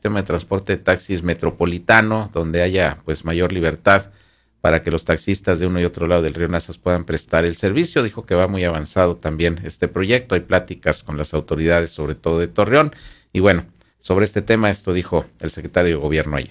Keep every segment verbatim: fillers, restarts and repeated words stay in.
sistema de transporte de taxis metropolitano, donde haya pues mayor libertad para que los taxistas de uno y otro lado del río Nazas puedan prestar el servicio. Dijo que va muy avanzado también este proyecto, hay pláticas con las autoridades, sobre todo de Torreón, y bueno, sobre este tema esto dijo el secretario de Gobierno ayer.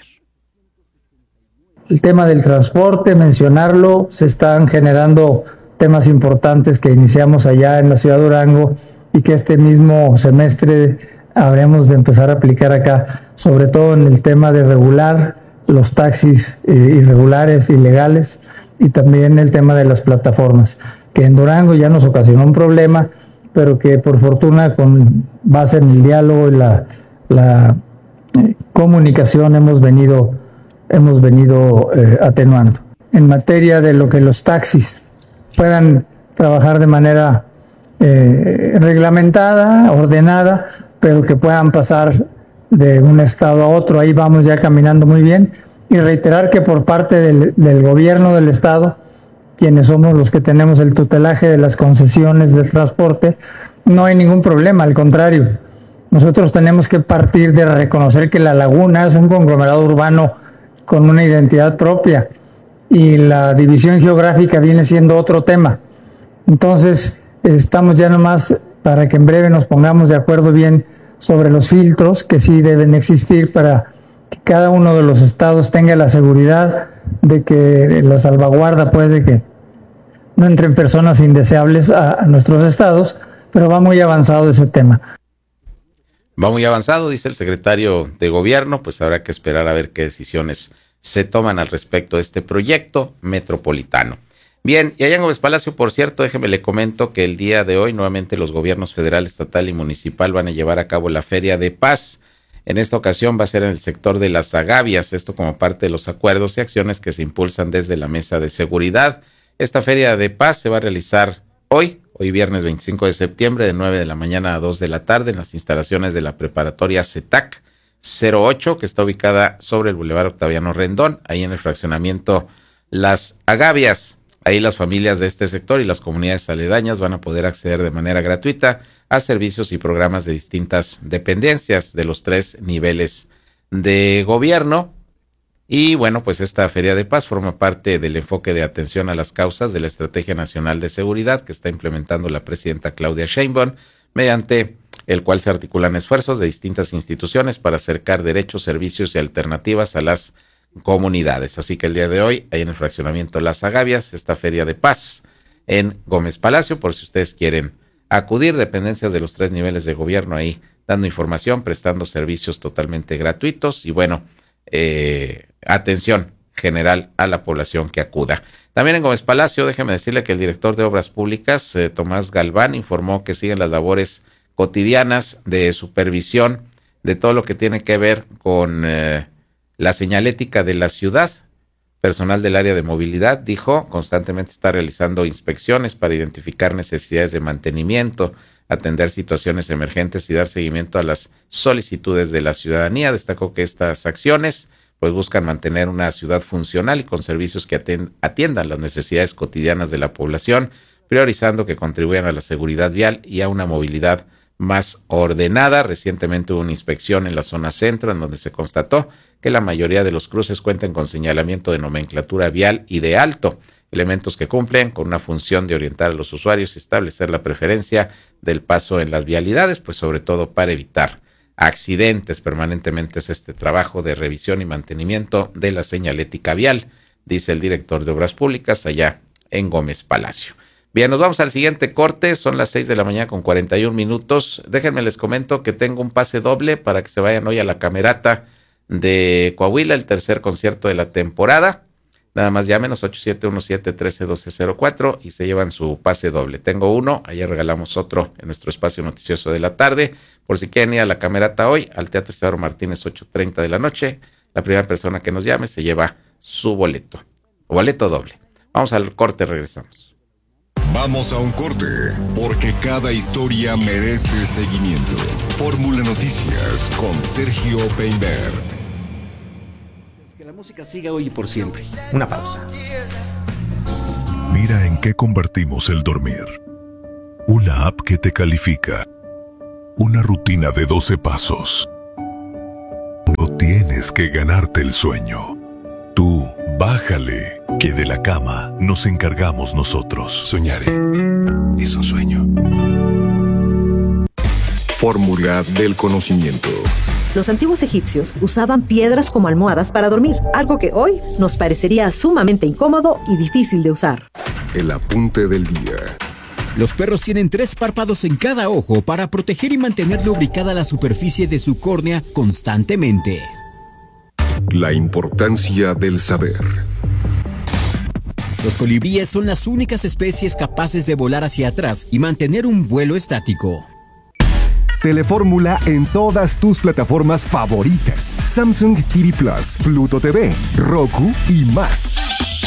El tema del transporte, mencionarlo, se están generando temas importantes que iniciamos allá en la ciudad de Durango y que este mismo semestre habremos de empezar a aplicar acá, sobre todo en el tema de regular los taxis eh, irregulares, ilegales, y también el tema de las plataformas, que en Durango ya nos ocasionó un problema, pero que por fortuna con base en el diálogo y la, la eh, comunicación hemos venido hemos venido eh, atenuando. En materia de lo que los taxis puedan trabajar de manera eh, reglamentada, ordenada, pero que puedan pasar de un estado a otro, ahí vamos ya caminando muy bien, y reiterar que por parte del, del gobierno del estado, quienes somos los que tenemos el tutelaje de las concesiones del transporte, no hay ningún problema, al contrario, nosotros tenemos que partir de reconocer que La Laguna es un conglomerado urbano con una identidad propia y la división geográfica viene siendo otro tema. Entonces, estamos ya nomás para que en breve nos pongamos de acuerdo bien sobre los filtros que sí deben existir para que cada uno de los estados tenga la seguridad de que la salvaguarda, pues, de que no entren personas indeseables a, a nuestros estados, pero va muy avanzado ese tema. Va muy avanzado, dice el secretario de Gobierno, pues habrá que esperar a ver qué decisiones se toman al respecto de este proyecto metropolitano. Bien, y allá en Gómez Palacio, por cierto, déjeme le comento que el día de hoy nuevamente los gobiernos federal, estatal y municipal van a llevar a cabo la Feria de Paz. En esta ocasión va a ser en el sector de las Agavias, esto como parte de los acuerdos y acciones que se impulsan desde la Mesa de Seguridad. Esta Feria de Paz se va a realizar hoy, hoy viernes veinticinco de septiembre, de nueve de la mañana a dos de la tarde en las instalaciones de la preparatoria CETAC cero ocho, que está ubicada sobre el Boulevard Octaviano Rendón, ahí en el fraccionamiento Las Agavias. Ahí las familias de este sector y las comunidades aledañas van a poder acceder de manera gratuita a servicios y programas de distintas dependencias de los tres niveles de gobierno. Y bueno, pues esta Feria de Paz forma parte del enfoque de atención a las causas de la Estrategia Nacional de Seguridad que está implementando la presidenta Claudia Sheinbaum, mediante el cual se articulan esfuerzos de distintas instituciones para acercar derechos, servicios y alternativas a las comunidades. Así que el día de hoy, ahí en el fraccionamiento Las Agavias, esta Feria de Paz en Gómez Palacio, por si ustedes quieren acudir, dependencias de los tres niveles de gobierno ahí dando información, prestando servicios totalmente gratuitos y bueno, eh, atención general a la población que acuda. También en Gómez Palacio, déjeme decirle que el director de Obras Públicas, eh, Tomás Galván, informó que siguen las labores cotidianas de supervisión de todo lo que tiene que ver con eh, la señalética de la ciudad. Personal del área de movilidad, dijo, constantemente está realizando inspecciones para identificar necesidades de mantenimiento, atender situaciones emergentes y dar seguimiento a las solicitudes de la ciudadanía. Destacó que estas acciones pues buscan mantener una ciudad funcional y con servicios que atiendan las necesidades cotidianas de la población, priorizando que contribuyan a la seguridad vial y a una movilidad más ordenada. Recientemente hubo una inspección en la zona centro en donde se constató que la mayoría de los cruces cuentan con señalamiento de nomenclatura vial y de alto, elementos que cumplen con una función de orientar a los usuarios y establecer la preferencia del paso en las vialidades, pues sobre todo para evitar accidentes. Permanentemente es este trabajo de revisión y mantenimiento de la señalética vial, dice el director de Obras Públicas allá en Gómez Palacio. Bien, nos vamos al siguiente corte, son las seis de la mañana con cuarenta y un minutos. Déjenme les comento que tengo un pase doble para que se vayan hoy a la Camerata de Coahuila, el tercer concierto de la temporada. Nada más llámenos ocho siete uno siete, uno tres uno dos cero cuatro y se llevan su pase doble. Tengo uno, ayer regalamos otro en nuestro espacio noticioso de la tarde. Por si quieren ir a la Camerata hoy, al Teatro Isidoro Martínez, ocho treinta de la noche, la primera persona que nos llame se lleva su boleto, boleto doble. Vamos al corte, regresamos. Vamos a un corte, porque cada historia merece seguimiento. Fórmula Noticias con Sergio Peinbert. Que la música siga hoy y por siempre. Una pausa. Mira en qué convertimos el dormir. Una app que te califica. Una rutina de doce pasos. No tienes que ganarte el sueño. Tú, bájale, que de la cama nos encargamos nosotros. Soñaré. Es un sueño. Fórmula del conocimiento. Los antiguos egipcios usaban piedras como almohadas para dormir, algo que hoy nos parecería sumamente incómodo y difícil de usar. El apunte del día. Los perros tienen tres párpados en cada ojo para proteger y mantener lubricada la superficie de su córnea constantemente. La importancia del saber. Los colibríes son las únicas especies capaces de volar hacia atrás y mantener un vuelo estático. Telefórmula en todas tus plataformas favoritas: Samsung T V Plus, Pluto T V, Roku y más.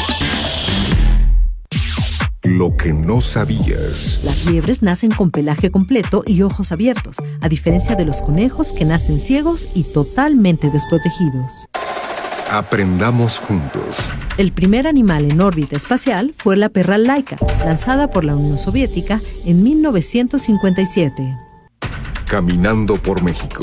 Lo que no sabías. Las liebres nacen con pelaje completo y ojos abiertos, a diferencia de los conejos que nacen ciegos y totalmente desprotegidos. Aprendamos juntos. El primer animal en órbita espacial fue la perra Laika, lanzada por la Unión Soviética en mil novecientos cincuenta y siete. Caminando por México.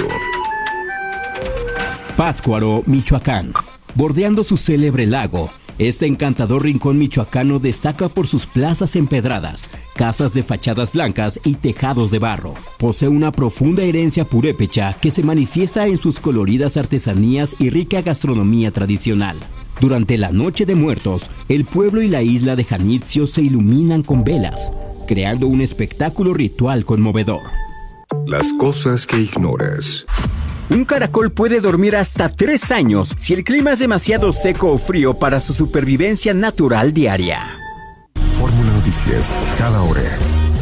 Pátzcuaro, Michoacán. Bordeando su célebre lago, este encantador rincón michoacano destaca por sus plazas empedradas, casas de fachadas blancas y tejados de barro. Posee una profunda herencia purépecha que se manifiesta en sus coloridas artesanías y rica gastronomía tradicional. Durante la Noche de Muertos, el pueblo y la isla de Janitzio se iluminan con velas, creando un espectáculo ritual conmovedor. Las cosas que ignoras. Un caracol puede dormir hasta tres años si el clima es demasiado seco o frío para su supervivencia natural diaria. Fórmula Noticias, cada hora.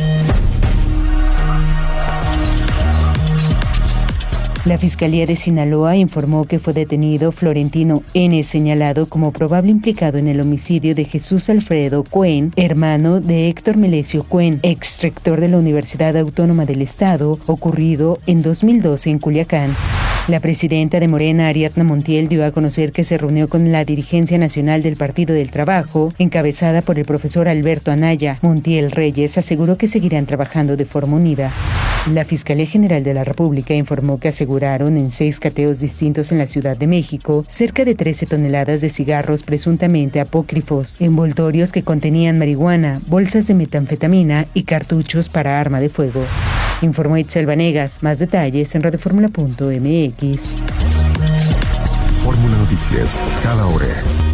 La Fiscalía de Sinaloa informó que fue detenido Florentino N., señalado como probable implicado en el homicidio de Jesús Alfredo Cuen, hermano de Héctor Melesio Cuen, ex rector de la Universidad Autónoma del Estado, ocurrido en dos mil doce en Culiacán. La presidenta de Morena, Ariadna Montiel, dio a conocer que se reunió con la dirigencia nacional del Partido del Trabajo, encabezada por el profesor Alberto Anaya. Montiel Reyes aseguró que seguirán trabajando de forma unida. La Fiscalía General de la República informó que aseguraron en seis cateos distintos en la Ciudad de México cerca de trece toneladas de cigarros presuntamente apócrifos, envoltorios que contenían marihuana, bolsas de metanfetamina y cartuchos para arma de fuego. Informó Itzel Vanegas. Más detalles en radioformula punto m x. Fórmula Noticias, cada hora.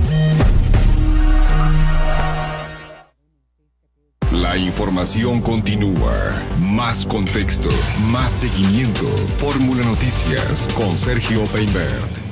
La información continúa. Más contexto, más seguimiento. Fórmula Noticias con Sergio Peinbert.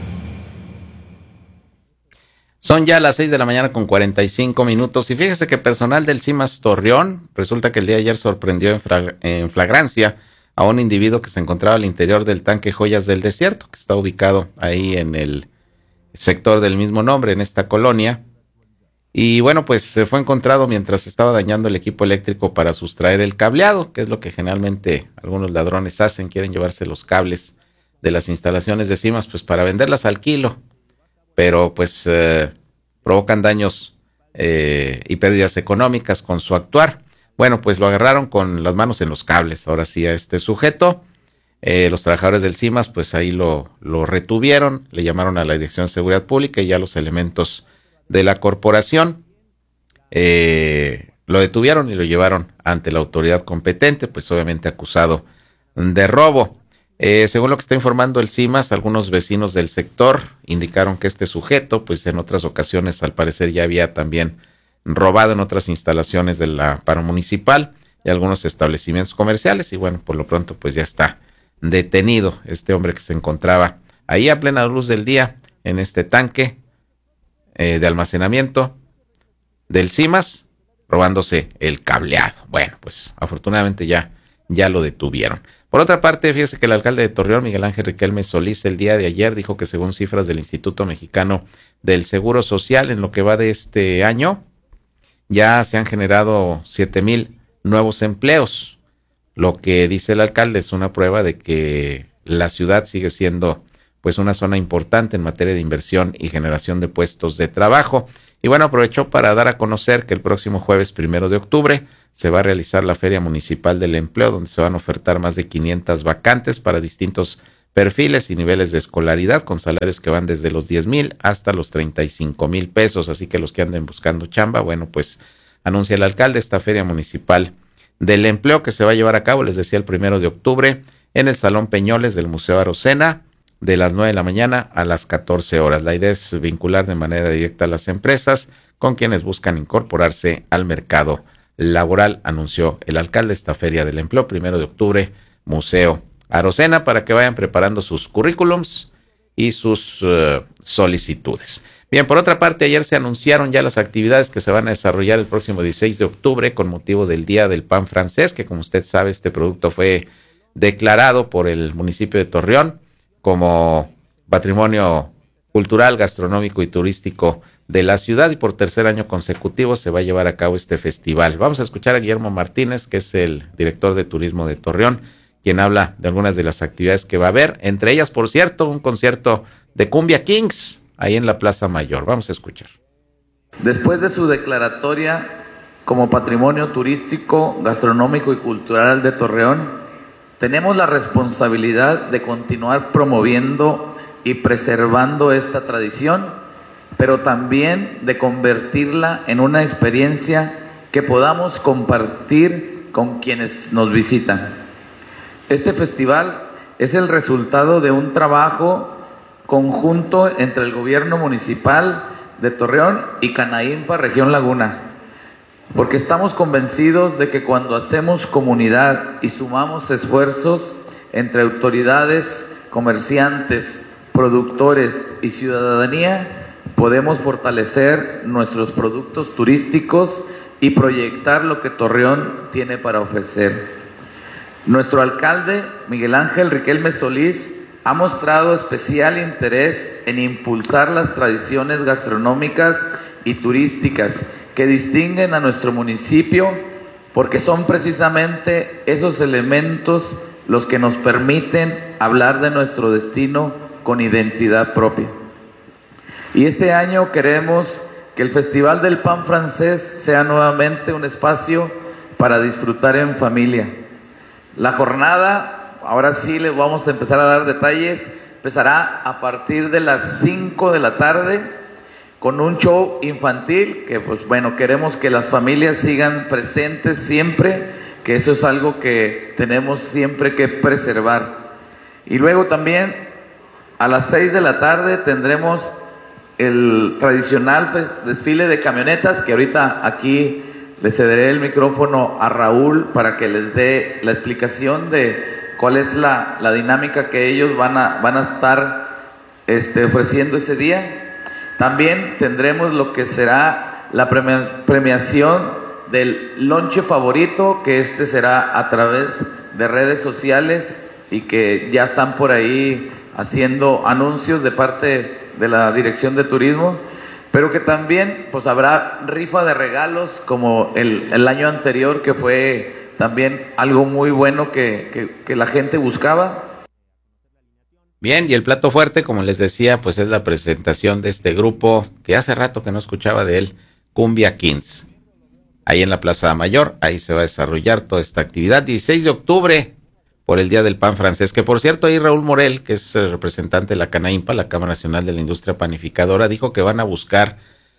Son ya las seis de la mañana con cuarenta y cinco minutos y fíjese que personal del CIMAS Torreón resulta que el día de ayer sorprendió en, frag- en flagrancia a un individuo que se encontraba al interior del tanque Joyas del Desierto, que está ubicado ahí en el sector del mismo nombre, en esta colonia. Y bueno, pues se fue encontrado mientras estaba dañando el equipo eléctrico para sustraer el cableado, que es lo que generalmente algunos ladrones hacen, quieren llevarse los cables de las instalaciones de CIMAS pues para venderlas al kilo, pero pues eh, provocan daños eh, y pérdidas económicas con su actuar. Bueno, pues lo agarraron con las manos en los cables, ahora sí, a este sujeto. Eh, los trabajadores del CIMAS pues ahí lo, lo retuvieron, le llamaron a la Dirección de Seguridad Pública y ya los elementos de la corporación eh, lo detuvieron y lo llevaron ante la autoridad competente, pues obviamente acusado de robo. Eh, según lo que está informando el CIMAS, algunos vecinos del sector indicaron que este sujeto, pues en otras ocasiones al parecer ya había también robado en otras instalaciones de la paro municipal y algunos establecimientos comerciales y bueno, por lo pronto pues ya está detenido este hombre que se encontraba ahí a plena luz del día en este tanque eh, de almacenamiento del CIMAS, robándose el cableado. Bueno, pues afortunadamente ya, ya lo detuvieron. Por otra parte, fíjese que el alcalde de Torreón, Miguel Ángel Riquelme Solís, el día de ayer dijo que según cifras del Instituto Mexicano del Seguro Social, en lo que va de este año, ya se han generado siete mil nuevos empleos. Lo que dice el alcalde es una prueba de que la ciudad sigue siendo pues una zona importante en materia de inversión y generación de puestos de trabajo. Y bueno, aprovechó para dar a conocer que el próximo jueves primero de octubre se va a realizar la Feria Municipal del Empleo, donde se van a ofertar más de quinientas vacantes para distintos perfiles y niveles de escolaridad, con salarios que van desde los diez mil hasta los treinta y cinco mil pesos. Así que los que anden buscando chamba, bueno, pues anuncia el alcalde esta Feria Municipal del Empleo que se va a llevar a cabo, les decía, el primero de octubre en el Salón Peñoles del Museo Arocena, de las nueve de la mañana a las catorce horas. La idea es vincular de manera directa a las empresas con quienes buscan incorporarse al mercado laboral, anunció el alcalde esta Feria del Empleo, primero de octubre, Museo Arocena, para que vayan preparando sus currículums y sus uh, solicitudes. Bien, por otra parte, ayer se anunciaron ya las actividades que se van a desarrollar el próximo dieciséis de octubre con motivo del Día del Pan Francés, que como usted sabe, este producto fue declarado por el municipio de Torreón como patrimonio cultural, gastronómico y turístico de la ciudad, y por tercer año consecutivo se va a llevar a cabo este festival. Vamos a escuchar a Guillermo Martínez, que es el director de turismo de Torreón, quien habla de algunas de las actividades que va a haber, entre ellas, por cierto, un concierto de Cumbia Kings, ahí en la Plaza Mayor. Vamos a escuchar. Después de su declaratoria como patrimonio turístico, gastronómico y cultural de Torreón, tenemos la responsabilidad de continuar promoviendo y preservando esta tradición, pero también de convertirla en una experiencia que podamos compartir con quienes nos visitan. Este festival es el resultado de un trabajo conjunto entre el gobierno municipal de Torreón y Canaimpa Región Laguna, porque estamos convencidos de que cuando hacemos comunidad y sumamos esfuerzos entre autoridades, comerciantes, productores y ciudadanía, podemos fortalecer nuestros productos turísticos y proyectar lo que Torreón tiene para ofrecer. Nuestro alcalde, Miguel Ángel Riquelme Solís, ha mostrado especial interés en impulsar las tradiciones gastronómicas y turísticas que distinguen a nuestro municipio, porque son precisamente esos elementos los que nos permiten hablar de nuestro destino con identidad propia. Y este año queremos que el Festival del Pan Francés sea nuevamente un espacio para disfrutar en familia. La jornada, ahora sí les vamos a empezar a dar detalles, empezará a partir de las cinco de la tarde con un show infantil que, pues bueno, queremos que las familias sigan presentes siempre, que eso es algo que tenemos siempre que preservar. Y luego también a las seis de la tarde tendremos el tradicional desfile de camionetas, que ahorita aquí le cederé el micrófono a Raúl para que les dé la explicación de cuál es la, la dinámica que ellos van a, van a estar este, ofreciendo ese día. También tendremos lo que será la premia, premiación del lonche favorito, que este será a través de redes sociales y que ya están por ahí haciendo anuncios de parte de la Dirección de Turismo, pero que también pues habrá rifa de regalos como el, el año anterior, que fue también algo muy bueno que, que, que la gente buscaba. Bien, y el plato fuerte, como les decía, pues es la presentación de este grupo que hace rato que no escuchaba de él, Cumbia Kings, ahí en la Plaza Mayor. Ahí se va a desarrollar toda esta actividad, dieciséis de octubre, por el Día del Pan Francés, que por cierto ahí Raúl Morel, que es el representante de la Canaimpa, la Cámara Nacional de la Industria Panificadora, dijo que van a buscar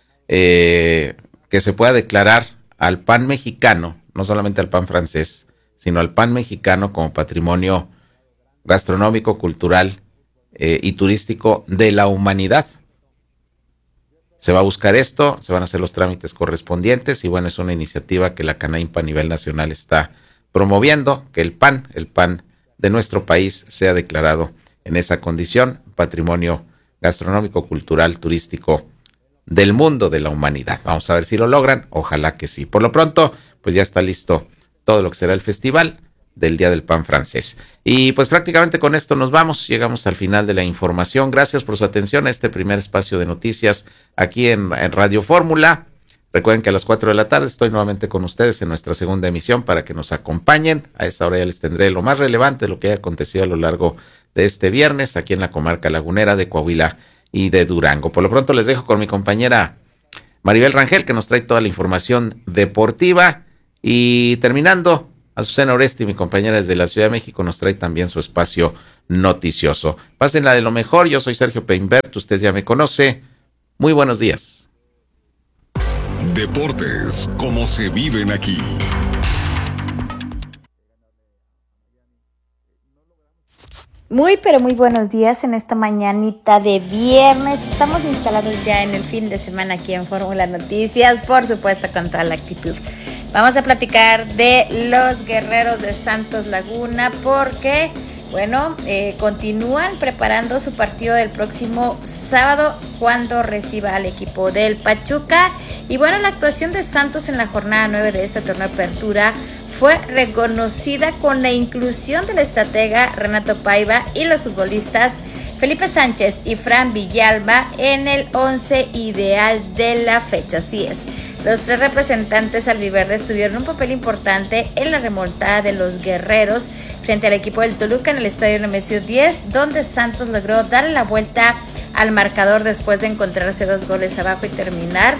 eh, que se pueda declarar al pan mexicano, no solamente al pan francés, sino al pan mexicano como patrimonio gastronómico, cultural eh, y turístico de la humanidad. Se va a buscar esto, se van a hacer los trámites correspondientes y bueno, es una iniciativa que la Canaimpa a nivel nacional está promoviendo, que el pan, el pan de nuestro país sea declarado en esa condición, patrimonio gastronómico, cultural, turístico del mundo, de la humanidad. Vamos a ver si lo logran, ojalá que sí. Por lo pronto, pues ya está listo todo lo que será el festival del Día del Pan Francés. Y pues prácticamente con esto nos vamos, llegamos al final de la información. Gracias por su atención a este primer espacio de noticias aquí en, en Radio Fórmula. Recuerden que a las cuatro de la tarde estoy nuevamente con ustedes en nuestra segunda emisión para que nos acompañen. A esta hora ya les tendré lo más relevante de lo que haya acontecido a lo largo de este viernes aquí en la comarca lagunera de Coahuila y de Durango. Por lo pronto les dejo con mi compañera Maribel Rangel, que nos trae toda la información deportiva. Y terminando, Azucena Oresti, mi compañera desde la Ciudad de México, nos trae también su espacio noticioso. Pásenla de lo mejor, yo soy Sergio Peinbert, usted ya me conoce. Muy buenos días. Deportes, como se viven aquí. Muy, pero muy buenos días en esta mañanita de viernes. Estamos instalados ya en el fin de semana aquí en Fórmula Noticias, por supuesto con toda la actitud. Vamos a platicar de los Guerreros de Santos Laguna porque, bueno, eh, continúan preparando su partido del próximo sábado cuando reciba al equipo del Pachuca. Y bueno, la actuación de Santos en la jornada nueve de este torneo de apertura fue reconocida con la inclusión del estratega Renato Paiva y los futbolistas Felipe Sánchez y Fran Villalba en el once ideal de la fecha. Así es, los tres representantes albiverdes tuvieron un papel importante en la remontada de los guerreros frente al equipo del Toluca en el estadio Nemesio diez, donde Santos logró darle la vuelta al marcador después de encontrarse dos goles abajo y terminar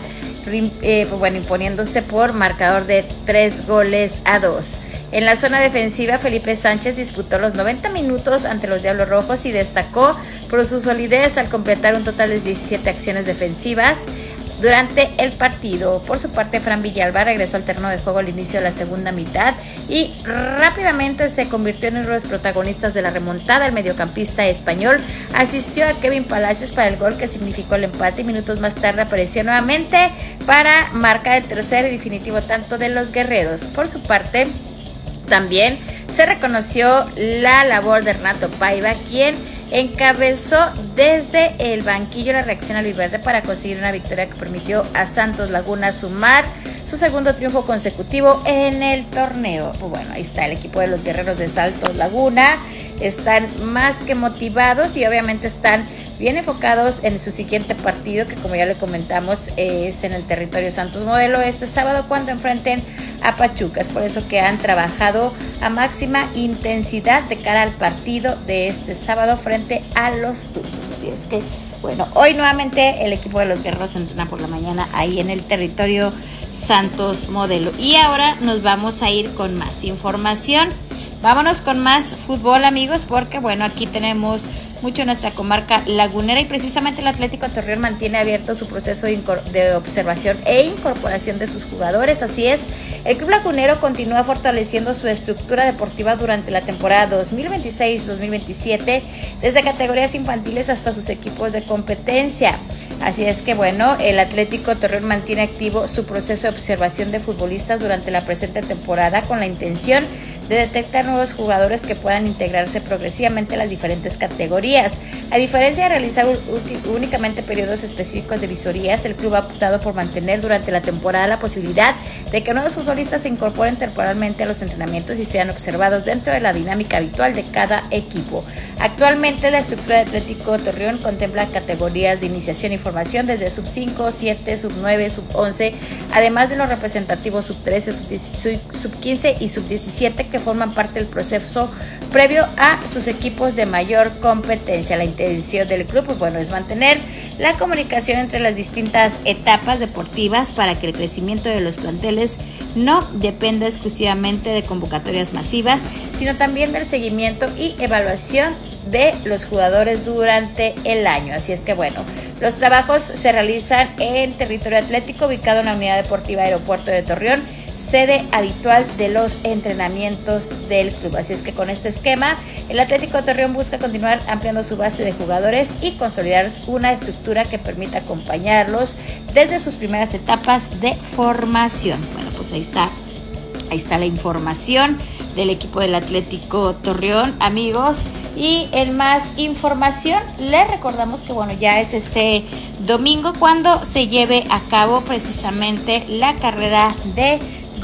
Eh, pues bueno, imponiéndose por marcador de tres goles a dos. En la zona defensiva, Felipe Sánchez disputó los noventa minutos ante los Diablos Rojos y destacó por su solidez al completar un total de diecisiete acciones defensivas durante el partido. Por su parte, Fran Villalba regresó al terreno de juego al inicio de la segunda mitad y rápidamente se convirtió en uno de los protagonistas de la remontada. El mediocampista español asistió a Kevin Palacios para el gol que significó el empate y minutos más tarde apareció nuevamente para marcar el tercer y definitivo tanto de los guerreros. Por su parte, también se reconoció la labor de Renato Paiva, quien encabezó desde el banquillo la reacción albiverde para conseguir una victoria que permitió a Santos Laguna sumar su segundo triunfo consecutivo en el torneo. Pues bueno, ahí está el equipo de los Guerreros de Santos Laguna, están más que motivados y obviamente están bien enfocados en su siguiente partido, que como ya le comentamos es en el territorio Santos Modelo este sábado cuando enfrenten a Pachuca. Es por eso que han trabajado a máxima intensidad de cara al partido de este sábado frente a los Tuzos. Así es que, bueno, hoy nuevamente el equipo de los Guerreros entrena por la mañana ahí en el territorio Santos Modelo. Y ahora nos vamos a ir con más información. Vámonos con más fútbol, amigos, porque bueno, aquí tenemos mucho en nuestra comarca lagunera y precisamente el Atlético Torreón mantiene abierto su proceso de, incor- de observación e incorporación de sus jugadores. Así es, el club lagunero continúa fortaleciendo su estructura deportiva durante la temporada dos mil veintiséis dos mil veintisiete, desde categorías infantiles hasta sus equipos de competencia. Así es que bueno, el Atlético Torreón mantiene activo su proceso de observación de futbolistas durante la presente temporada con la intención de detectar nuevos jugadores que puedan integrarse progresivamente a las diferentes categorías. A diferencia de realizar únicamente periodos específicos de visorías, el club ha optado por mantener durante la temporada la posibilidad de que nuevos futbolistas se incorporen temporalmente a los entrenamientos y sean observados dentro de la dinámica habitual de cada equipo. Actualmente la estructura de Atlético Torreón contempla categorías de iniciación y formación desde sub cinco, siete, sub nueve, sub once, además de los representativos sub trece, sub quince y sub diecisiete que forman parte del proceso previo a sus equipos de mayor competencia. La intención del club, pues bueno, es mantener la comunicación entre las distintas etapas deportivas para que el crecimiento de los planteles no dependa exclusivamente de convocatorias masivas, sino también del seguimiento y evaluación de los jugadores durante el año. Así es que bueno, los trabajos se realizan en territorio atlético ubicado en la Unidad Deportiva Aeropuerto de Torreón, sede habitual de los entrenamientos del club. Así es que con este esquema, el Atlético Torreón busca continuar ampliando su base de jugadores y consolidar una estructura que permita acompañarlos desde sus primeras etapas de formación. Bueno, pues ahí está, ahí está la información del equipo del Atlético Torreón, amigos. Y en más información, les recordamos que bueno, ya es este domingo cuando se lleve a cabo precisamente la carrera de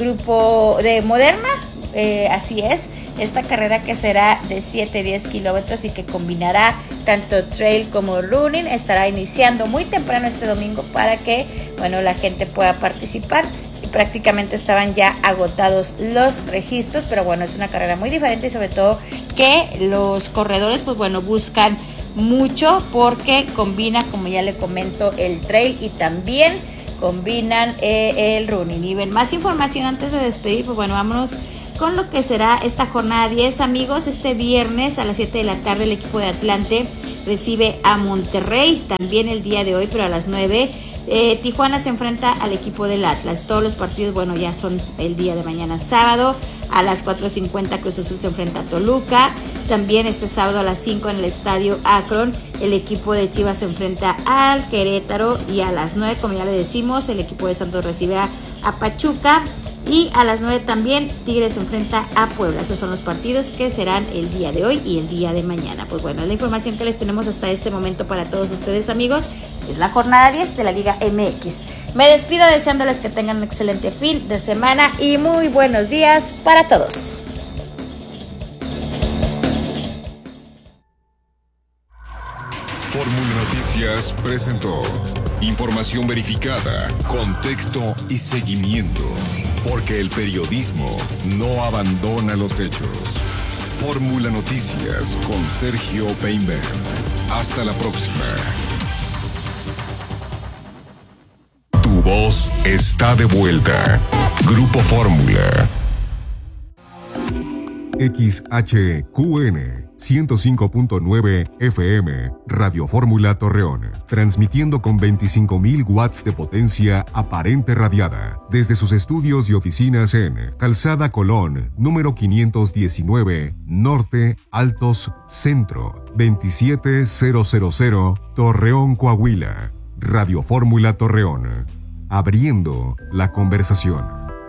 grupo de Moderna, eh, así es, esta carrera que será de siete a diez kilómetros y que combinará tanto trail como running, estará iniciando muy temprano este domingo para que, bueno, la gente pueda participar. Y prácticamente estaban ya agotados los registros, pero bueno, es una carrera muy diferente y sobre todo que los corredores, pues bueno, buscan mucho porque combina, como ya le comento, el trail y también combinan eh, el running. Y ven, más información antes de despedir, pues bueno, vámonos con lo que será esta jornada diez, amigos. Este viernes a las siete de la tarde el equipo de Atlante recibe a Monterrey, también el día de hoy, pero a las nueve. Eh, Tijuana se enfrenta al equipo del Atlas. Todos los partidos, bueno, ya son el día de mañana sábado. A las cuatro cincuenta Cruz Azul se enfrenta a Toluca. También este sábado a las cinco en el estadio Akron el equipo de Chivas se enfrenta al Querétaro. Y a las nueve, como ya le decimos, el equipo de Santos recibe a, a Pachuca. Y a las nueve también Tigres se enfrenta a Puebla. Esos son los partidos que serán el día de hoy y el día de mañana. Pues bueno, es la información que les tenemos hasta este momento para todos ustedes, amigos. Es la jornada diez de la Liga M X. Me despido deseándoles que tengan un excelente fin de semana y muy buenos días para todos. Fórmula Noticias presentó información verificada, contexto y seguimiento, porque el periodismo no abandona los hechos. Fórmula Noticias con Sergio Peinbert. Hasta la próxima. Tu voz está de vuelta. Grupo Fórmula. X H Q N ciento cinco punto nueve F M, Radio Fórmula Torreón, transmitiendo con veinticinco mil watts de potencia aparente radiada, desde sus estudios y oficinas en Calzada Colón, número quinientos diecinueve, Norte, Altos, Centro, veintisiete mil, Torreón, Coahuila. Radio Fórmula Torreón, abriendo la conversación.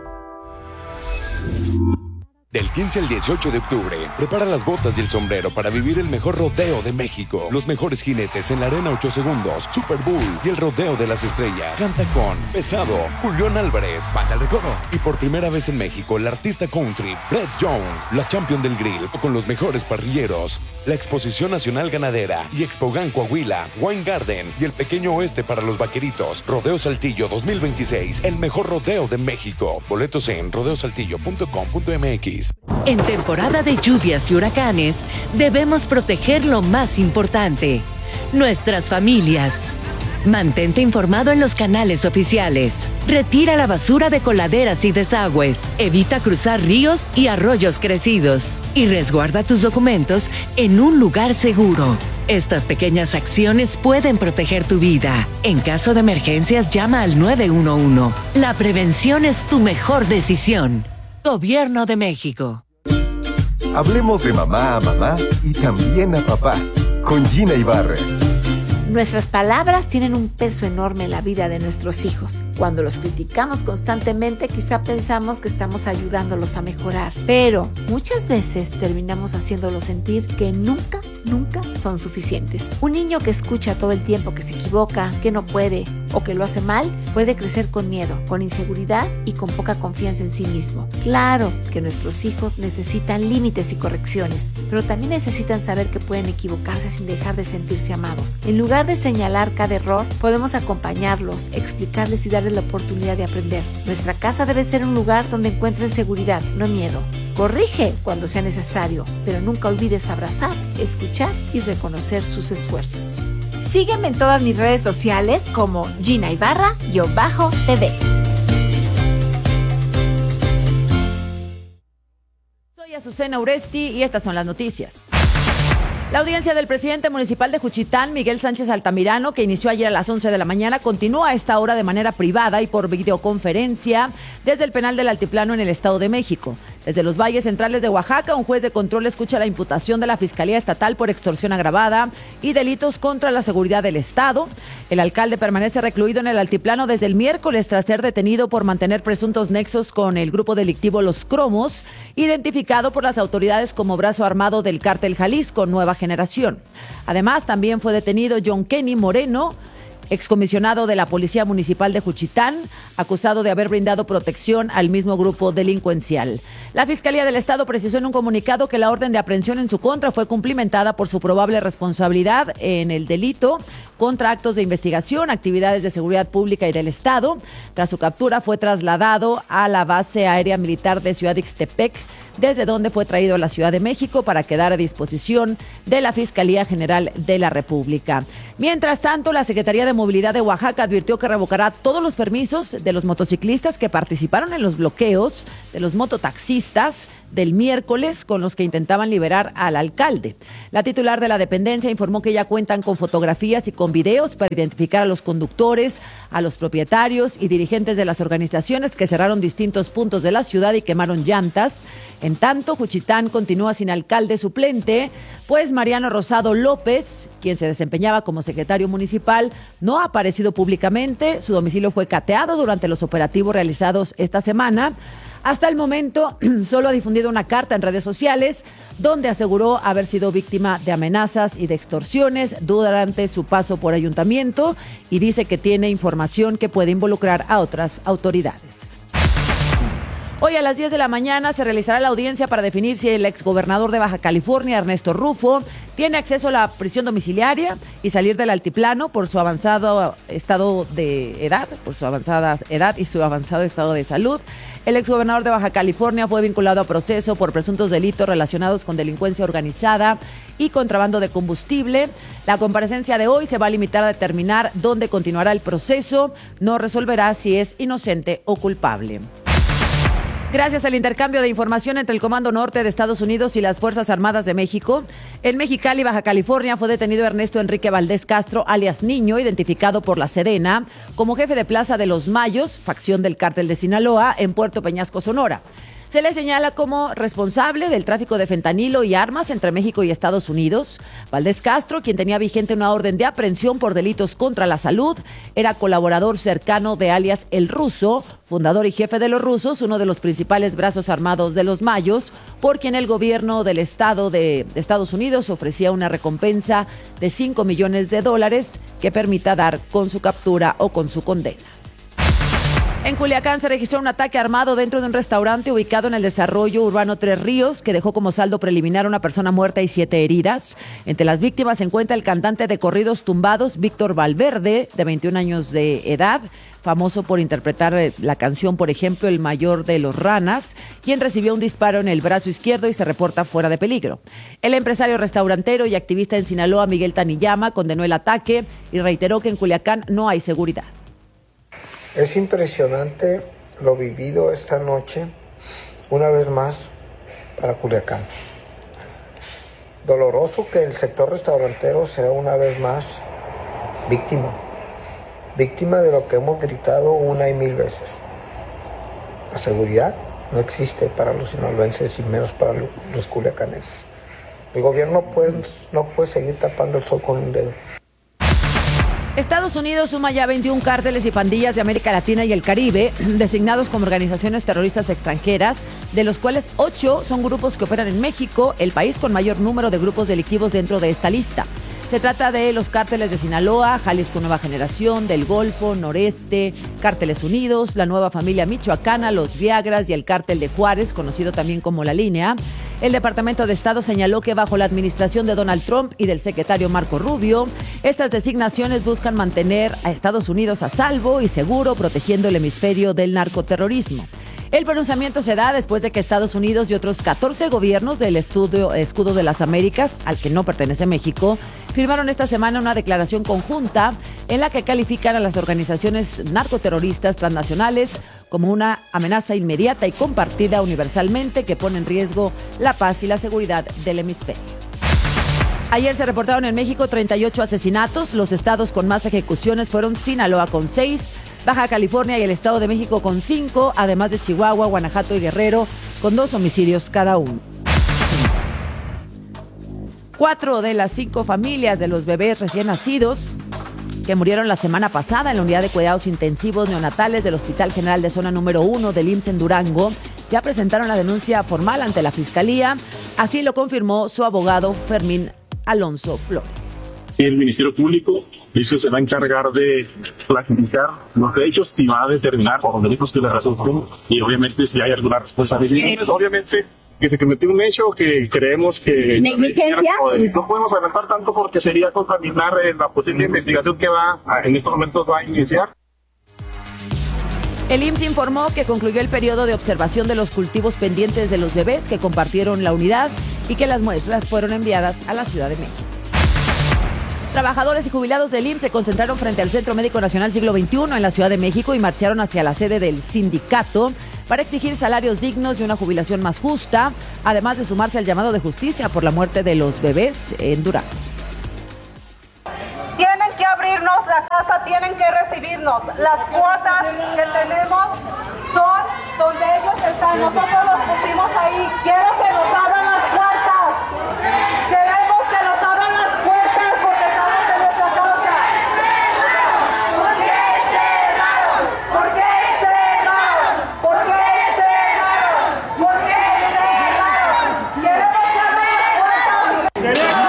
Del quince al dieciocho de octubre, prepara las botas y el sombrero para vivir el mejor rodeo de México. Los mejores jinetes en la arena ocho segundos, Super Bowl y el rodeo de las estrellas. Canta con Pesado, Julián Álvarez, Banda El Recodo. Y por primera vez en México, el artista country Brett Young, la champion del grill, con los mejores parrilleros. La Exposición Nacional Ganadera y Expogan Coahuila, Wine Garden y el Pequeño Oeste para los vaqueritos. Rodeo Saltillo dos mil veintiséis, el mejor rodeo de México. Boletos en rodeo saltillo punto com punto m x. En temporada de lluvias y huracanes, debemos proteger lo más importante, nuestras familias. Mantente informado en los canales oficiales. Retira la basura de coladeras y desagües. Evita cruzar ríos y arroyos crecidos. Y resguarda tus documentos en un lugar seguro. Estas pequeñas acciones pueden proteger tu vida. En caso de emergencias, llama al nueve uno uno. La prevención es tu mejor decisión. Gobierno de México. Hablemos de mamá a mamá y también a papá, con Gina Ibarra. Nuestras palabras tienen un peso enorme en la vida de nuestros hijos. Cuando los criticamos constantemente, quizá pensamos que estamos ayudándolos a mejorar, pero muchas veces terminamos haciéndolos sentir que nunca, nunca son suficientes. Un niño que escucha todo el tiempo que se equivoca, que no puede o que lo hace mal, puede crecer con miedo, con inseguridad y con poca confianza en sí mismo. Claro que nuestros hijos necesitan límites y correcciones, pero también necesitan saber que pueden equivocarse sin dejar de sentirse amados. En lugar de señalar cada error, podemos acompañarlos, explicarles y darles la oportunidad de aprender. Nuestra casa debe ser un lugar donde encuentren seguridad, no miedo. Corrige cuando sea necesario, pero nunca olvides abrazar, escuchar y reconocer sus esfuerzos. Sígueme en todas mis redes sociales como Gina Ibarra-T V. Soy Azucena Uresti y estas son las noticias. La audiencia del presidente municipal de Juchitán, Miguel Sánchez Altamirano, que inició ayer a las once de la mañana, continúa a esta hora de manera privada y por videoconferencia desde el penal del Altiplano en el Estado de México. Desde los valles centrales de Oaxaca, un juez de control escucha la imputación de la Fiscalía Estatal por extorsión agravada y delitos contra la seguridad del Estado. El alcalde permanece recluido en el Altiplano desde el miércoles tras ser detenido por mantener presuntos nexos con el grupo delictivo Los Cromos, identificado por las autoridades como brazo armado del Cártel Jalisco Nueva Generación. Además, también fue detenido John Kenny Moreno, excomisionado de la Policía Municipal de Juchitán, acusado de haber brindado protección al mismo grupo delincuencial. La Fiscalía del Estado precisó en un comunicado que la orden de aprehensión en su contra fue cumplimentada por su probable responsabilidad en el delito contra actos de investigación, actividades de seguridad pública y del Estado. Tras su captura fue trasladado a la base aérea militar de Ciudad Ixtepec, desde donde fue traído a la Ciudad de México para quedar a disposición de la Fiscalía General de la República. Mientras tanto, la Secretaría de Movilidad de Oaxaca advirtió que revocará todos los permisos de los motociclistas que participaron en los bloqueos de los mototaxistas del miércoles con los que intentaban liberar al alcalde. La titular de la dependencia informó que ya cuentan con fotografías y con videos para identificar a los conductores, a los propietarios y dirigentes de las organizaciones que cerraron distintos puntos de la ciudad y quemaron llantas. En tanto, Juchitán continúa sin alcalde suplente, pues Mariano Rosado López, quien se desempeñaba como secretario municipal, no ha aparecido públicamente. Su domicilio fue cateado durante los operativos realizados esta semana. Hasta el momento, solo ha difundido una carta en redes sociales donde aseguró haber sido víctima de amenazas y de extorsiones durante su paso por ayuntamiento y dice que tiene información que puede involucrar a otras autoridades. Hoy a las diez de la mañana se realizará la audiencia para definir si el exgobernador de Baja California, Ernesto Rufo, tiene acceso a la prisión domiciliaria y salir del altiplano por su avanzado estado de edad, por su avanzada edad y su avanzado estado de salud. El exgobernador de Baja California fue vinculado a proceso por presuntos delitos relacionados con delincuencia organizada y contrabando de combustible. La comparecencia de hoy se va a limitar a determinar dónde continuará el proceso, no resolverá si es inocente o culpable. Gracias al intercambio de información entre el Comando Norte de Estados Unidos y las Fuerzas Armadas de México, en Mexicali, Baja California, fue detenido Ernesto Enrique Valdés Castro, alias Niño, identificado por la Sedena como jefe de Plaza de los Mayos, facción del Cártel de Sinaloa, en Puerto Peñasco, Sonora. Se le señala como responsable del tráfico de fentanilo y armas entre México y Estados Unidos. Valdés Castro, quien tenía vigente una orden de aprehensión por delitos contra la salud, era colaborador cercano de alias El Ruso, fundador y jefe de los Rusos, uno de los principales brazos armados de los Mayos, por quien el gobierno del estado de Estados Unidos ofrecía una recompensa de cinco millones de dólares que permita dar con su captura o con su condena. En Culiacán se registró un ataque armado dentro de un restaurante ubicado en el desarrollo urbano Tres Ríos, que dejó como saldo preliminar una persona muerta y siete heridas. Entre las víctimas se encuentra el cantante de corridos tumbados Víctor Valverde, de veintiún años de edad, famoso por interpretar la canción, por ejemplo, El Mayor de los Ranas, quien recibió un disparo en el brazo izquierdo y se reporta fuera de peligro. El empresario restaurantero y activista en Sinaloa, Miguel Taniyama, condenó el ataque y reiteró que en Culiacán no hay seguridad. Es impresionante lo vivido esta noche, una vez más, para Culiacán. Doloroso que el sector restaurantero sea una vez más víctima, víctima de lo que hemos gritado una y mil veces. La seguridad no existe para los sinaloenses y menos para los culiacaneses. El gobierno puede, no puede seguir tapando el sol con un dedo. Estados Unidos suma ya veintiún cárteles y pandillas de América Latina y el Caribe, designados como organizaciones terroristas extranjeras, de los cuales ocho son grupos que operan en México, el país con mayor número de grupos delictivos dentro de esta lista. Se trata de los cárteles de Sinaloa, Jalisco Nueva Generación, del Golfo, Noreste, Cárteles Unidos, la Nueva Familia Michoacana, los Viagras y el Cártel de Juárez, conocido también como La Línea. El Departamento de Estado señaló que bajo la administración de Donald Trump y del secretario Marco Rubio, estas designaciones buscan mantener a Estados Unidos a salvo y seguro, protegiendo el hemisferio del narcoterrorismo. El pronunciamiento se da después de que Estados Unidos y otros catorce gobiernos del estudio, Escudo de las Américas, al que no pertenece México, firmaron esta semana una declaración conjunta en la que califican a las organizaciones narcoterroristas transnacionales como una amenaza inmediata y compartida universalmente que pone en riesgo la paz y la seguridad del hemisferio. Ayer se reportaron en México treinta y ocho asesinatos. Los estados con más ejecuciones fueron Sinaloa con seis, Baja California y el Estado de México con cinco, además de Chihuahua, Guanajuato y Guerrero con dos homicidios cada uno. Cuatro de las cinco familias de los bebés recién nacidos que murieron la semana pasada en la unidad de cuidados intensivos neonatales del Hospital General de Zona número uno del I M S S en Durango ya presentaron la denuncia formal ante la Fiscalía. Así lo confirmó su abogado Fermín Alonso Flores. El Ministerio Público dice que se va a encargar de clasificar los hechos y va a determinar por los delitos que le resulten y obviamente si hay alguna responsabilidad. Sí. Obviamente que se cometió un hecho que creemos que negligencia. No podemos adelantar tanto porque sería contaminar la posible investigación que va en estos momentos va a iniciar. El I M S S informó que concluyó el periodo de observación de los cultivos pendientes de los bebés que compartieron la unidad y que las muestras fueron enviadas a la Ciudad de México. Trabajadores y jubilados del I M S S se concentraron frente al Centro Médico Nacional Siglo veintiuno en la Ciudad de México y marcharon hacia la sede del sindicato para exigir salarios dignos y una jubilación más justa, además de sumarse al llamado de justicia por la muerte de los bebés en Durango. Tienen que abrirnos la casa, tienen que recibirnos. Las cuotas que tenemos son donde ellos están. Nosotros los pusimos ahí. Quiero que nos abran las puertas. Queremos que nos abran las puertas porque estamos en nuestra causa. ¿Por qué cerraron? ¿Por qué cerraron? ¿Por qué cerraron? ¿Por qué cerraron? Queremos que abran las puertas.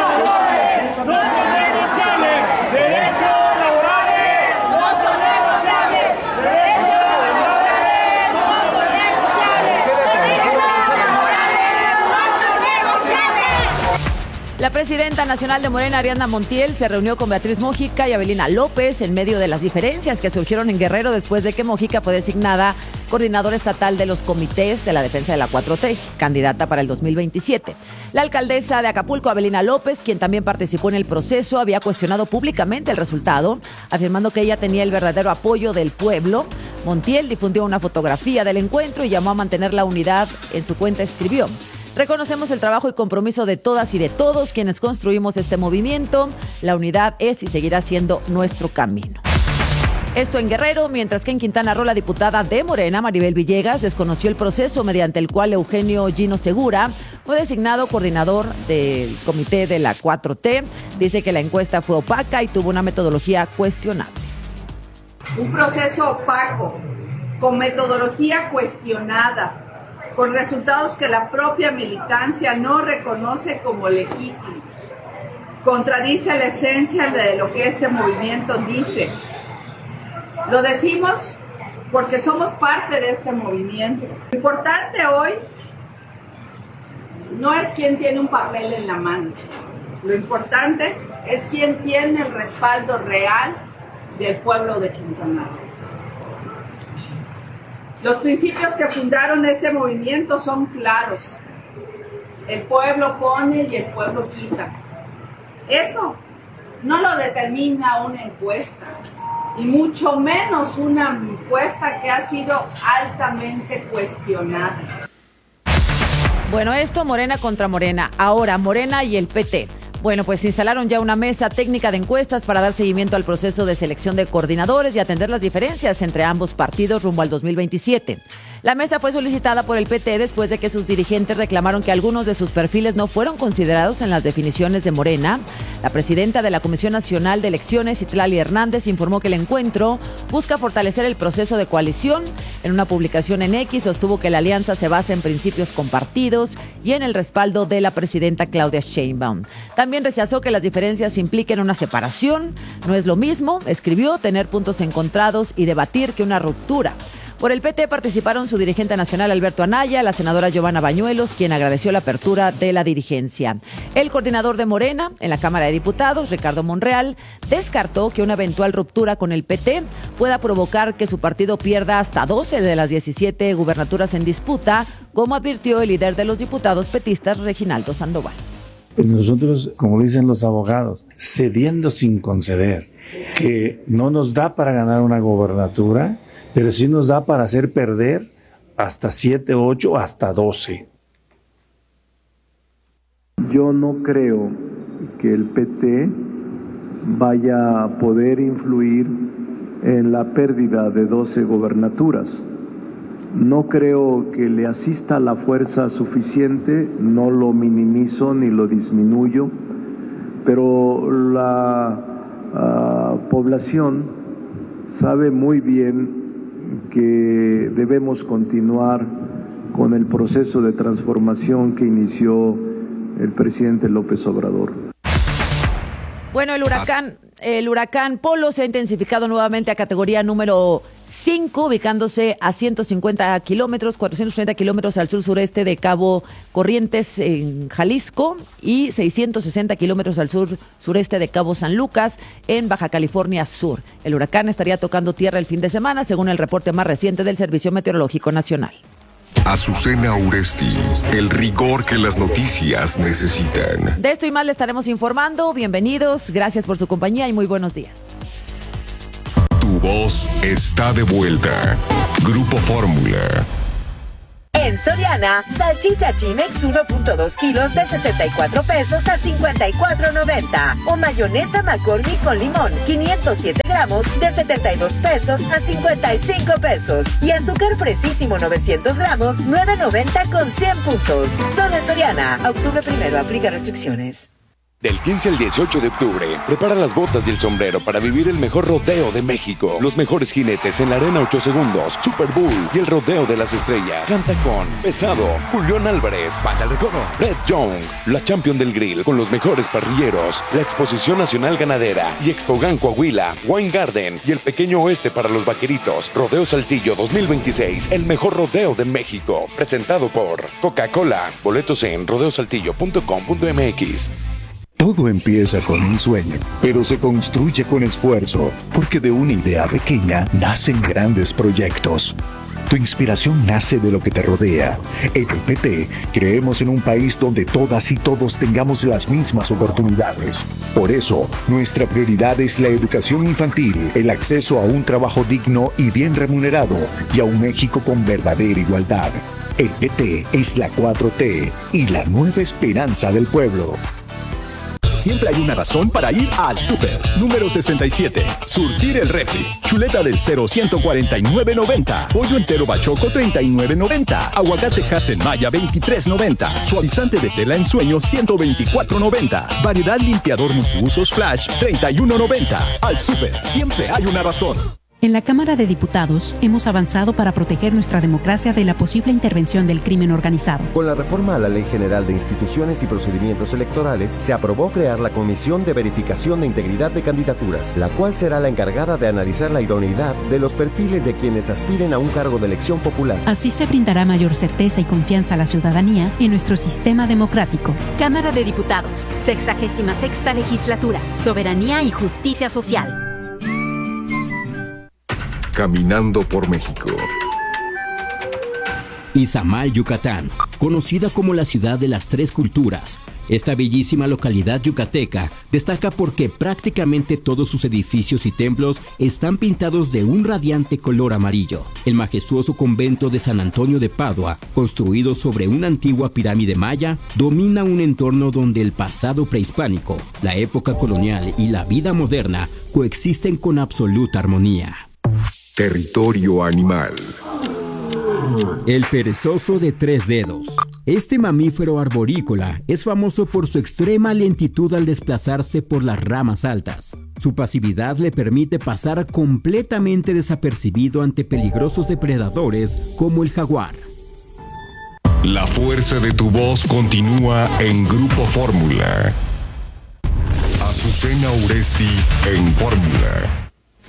La presidenta nacional de Morena, Ariadna Montiel, se reunió con Beatriz Mójica y Avelina López en medio de las diferencias que surgieron en Guerrero después de que Mójica fue designada coordinadora estatal de los comités de la defensa de la cuatro T, candidata para el dos mil veintisiete. La alcaldesa de Acapulco, Avelina López, quien también participó en el proceso, había cuestionado públicamente el resultado, afirmando que ella tenía el verdadero apoyo del pueblo. Montiel difundió una fotografía del encuentro y llamó a mantener la unidad. En su cuenta escribió: reconocemos el trabajo y compromiso de todas y de todos quienes construimos este movimiento. La unidad es y seguirá siendo nuestro camino. Esto en Guerrero, mientras que en Quintana Roo la diputada de Morena, Maribel Villegas, desconoció el proceso mediante el cual Eugenio Gino Segura fue designado coordinador del comité de la cuatro T. Dice que la encuesta fue opaca y tuvo una metodología cuestionable. Un proceso opaco, con metodología cuestionada, con resultados que la propia militancia no reconoce como legítimos. Contradice la esencia de lo que este movimiento dice. Lo decimos porque somos parte de este movimiento. Lo importante hoy no es quién tiene un papel en la mano. Lo importante es quién tiene el respaldo real del pueblo de Quintana Roo. Los principios que fundaron este movimiento son claros. El pueblo pone y el pueblo quita. Eso no lo determina una encuesta, y mucho menos una encuesta que ha sido altamente cuestionada. Bueno, esto Morena contra Morena. Ahora Morena y el P T. Bueno, pues instalaron ya una mesa técnica de encuestas para dar seguimiento al proceso de selección de coordinadores y atender las diferencias entre ambos partidos rumbo al dos mil veintisiete. La mesa fue solicitada por el P T después de que sus dirigentes reclamaron que algunos de sus perfiles no fueron considerados en las definiciones de Morena. La presidenta de la Comisión Nacional de Elecciones, Citlali Hernández, informó que el encuentro busca fortalecer el proceso de coalición. En una publicación en X sostuvo que la alianza se basa en principios compartidos y en el respaldo de la presidenta Claudia Sheinbaum. También rechazó que las diferencias impliquen una separación. No es lo mismo, escribió, tener puntos encontrados y debatir que una ruptura. Por el P T participaron su dirigente nacional Alberto Anaya, la senadora Giovanna Bañuelos, quien agradeció la apertura de la dirigencia. El coordinador de Morena en la Cámara de Diputados, Ricardo Monreal, descartó que una eventual ruptura con el P T pueda provocar que su partido pierda hasta doce de las diecisiete gubernaturas en disputa, como advirtió el líder de los diputados petistas, Reginaldo Sandoval. Nosotros, como dicen los abogados, cediendo sin conceder, que no nos da para ganar una gobernatura, pero sí nos da para hacer perder hasta siete, ocho, hasta doce. Yo no creo que el P T vaya a poder influir en la pérdida de doce gobernaturas. No creo que le asista la fuerza suficiente, no lo minimizo ni lo disminuyo, pero la uh, población sabe muy bien que debemos continuar con el proceso de transformación que inició el presidente López Obrador. Bueno, el huracán, el huracán Polo se ha intensificado nuevamente a categoría número cinco, ubicándose a ciento cincuenta kilómetros, cuatrocientos treinta kilómetros al sur-sureste de Cabo Corrientes, en Jalisco, y seiscientos sesenta kilómetros al sur-sureste de Cabo San Lucas, en Baja California Sur. El huracán estaría tocando tierra el fin de semana, según el reporte más reciente del Servicio Meteorológico Nacional. Azucena Uresti, el rigor que las noticias necesitan. De esto y más le estaremos informando. Bienvenidos, gracias por su compañía y muy buenos días. Tu voz está de vuelta. Grupo Fórmula. En Soriana, salchicha Chimex uno punto dos kilos de sesenta y cuatro pesos a cincuenta y cuatro noventa. O mayonesa McCormick con limón, quinientos siete gramos de setenta y dos pesos a cincuenta y cinco pesos. Y azúcar Precisísimo novecientos gramos, nueve noventa con cien puntos. Solo en Soriana. Octubre primero, aplica restricciones. Del quince al dieciocho de octubre, prepara las botas y el sombrero para vivir el mejor rodeo de México. Los mejores jinetes en la arena ocho segundos, Super Bowl y el rodeo de las estrellas. Canta con Pesado, Julián Álvarez, Banda El Recodo, Red Young, la Champion del Grill con los mejores parrilleros, la Exposición Nacional Ganadera y Expogan Coahuila, Wine Garden y el Pequeño Oeste para los vaqueritos. Rodeo Saltillo dos mil veintiséis, el mejor rodeo de México. Presentado por Coca-Cola. Boletos en rodeo saltillo punto com punto m x. Todo empieza con un sueño, pero se construye con esfuerzo, porque de una idea pequeña nacen grandes proyectos. Tu inspiración nace de lo que te rodea. En el P T creemos en un país donde todas y todos tengamos las mismas oportunidades. Por eso, nuestra prioridad es la educación infantil, el acceso a un trabajo digno y bien remunerado, y a un México con verdadera igualdad. El P T es la cuatro T y la nueva esperanza del pueblo. Siempre hay una razón para ir al súper. Número sesenta y siete. Surtir el refri. Chuleta del cero, ciento cuarenta y nueve noventa. Pollo entero bachoco, treinta y nueve noventa. Aguacate Hass Maya, veintitrés noventa. Suavizante de tela en sueño, ciento veinticuatro noventa. Variedad limpiador multiusos Flash, treinta y uno noventa. Al súper, siempre hay una razón. En la Cámara de Diputados hemos avanzado para proteger nuestra democracia de la posible intervención del crimen organizado. Con la reforma a la Ley General de Instituciones y Procedimientos Electorales, se aprobó crear la Comisión de Verificación de Integridad de Candidaturas, la cual será la encargada de analizar la idoneidad de los perfiles de quienes aspiren a un cargo de elección popular. Así se brindará mayor certeza y confianza a la ciudadanía en nuestro sistema democrático. Cámara de Diputados, sexagésima sexta legislatura, Soberanía y Justicia Social. Caminando por México. Izamal, Yucatán, conocida como la ciudad de las tres culturas. Esta bellísima localidad yucateca destaca porque prácticamente todos sus edificios y templos están pintados de un radiante color amarillo. El majestuoso convento de San Antonio de Padua, construido sobre una antigua pirámide maya, domina un entorno donde el pasado prehispánico, la época colonial y la vida moderna coexisten con absoluta armonía. Territorio animal. El perezoso de tres dedos. Este mamífero arborícola es famoso por su extrema lentitud al desplazarse por las ramas altas. Su pasividad le permite pasar completamente desapercibido ante peligrosos depredadores como el jaguar. La fuerza de tu voz continúa en Grupo Fórmula. Azucena Uresti en Fórmula.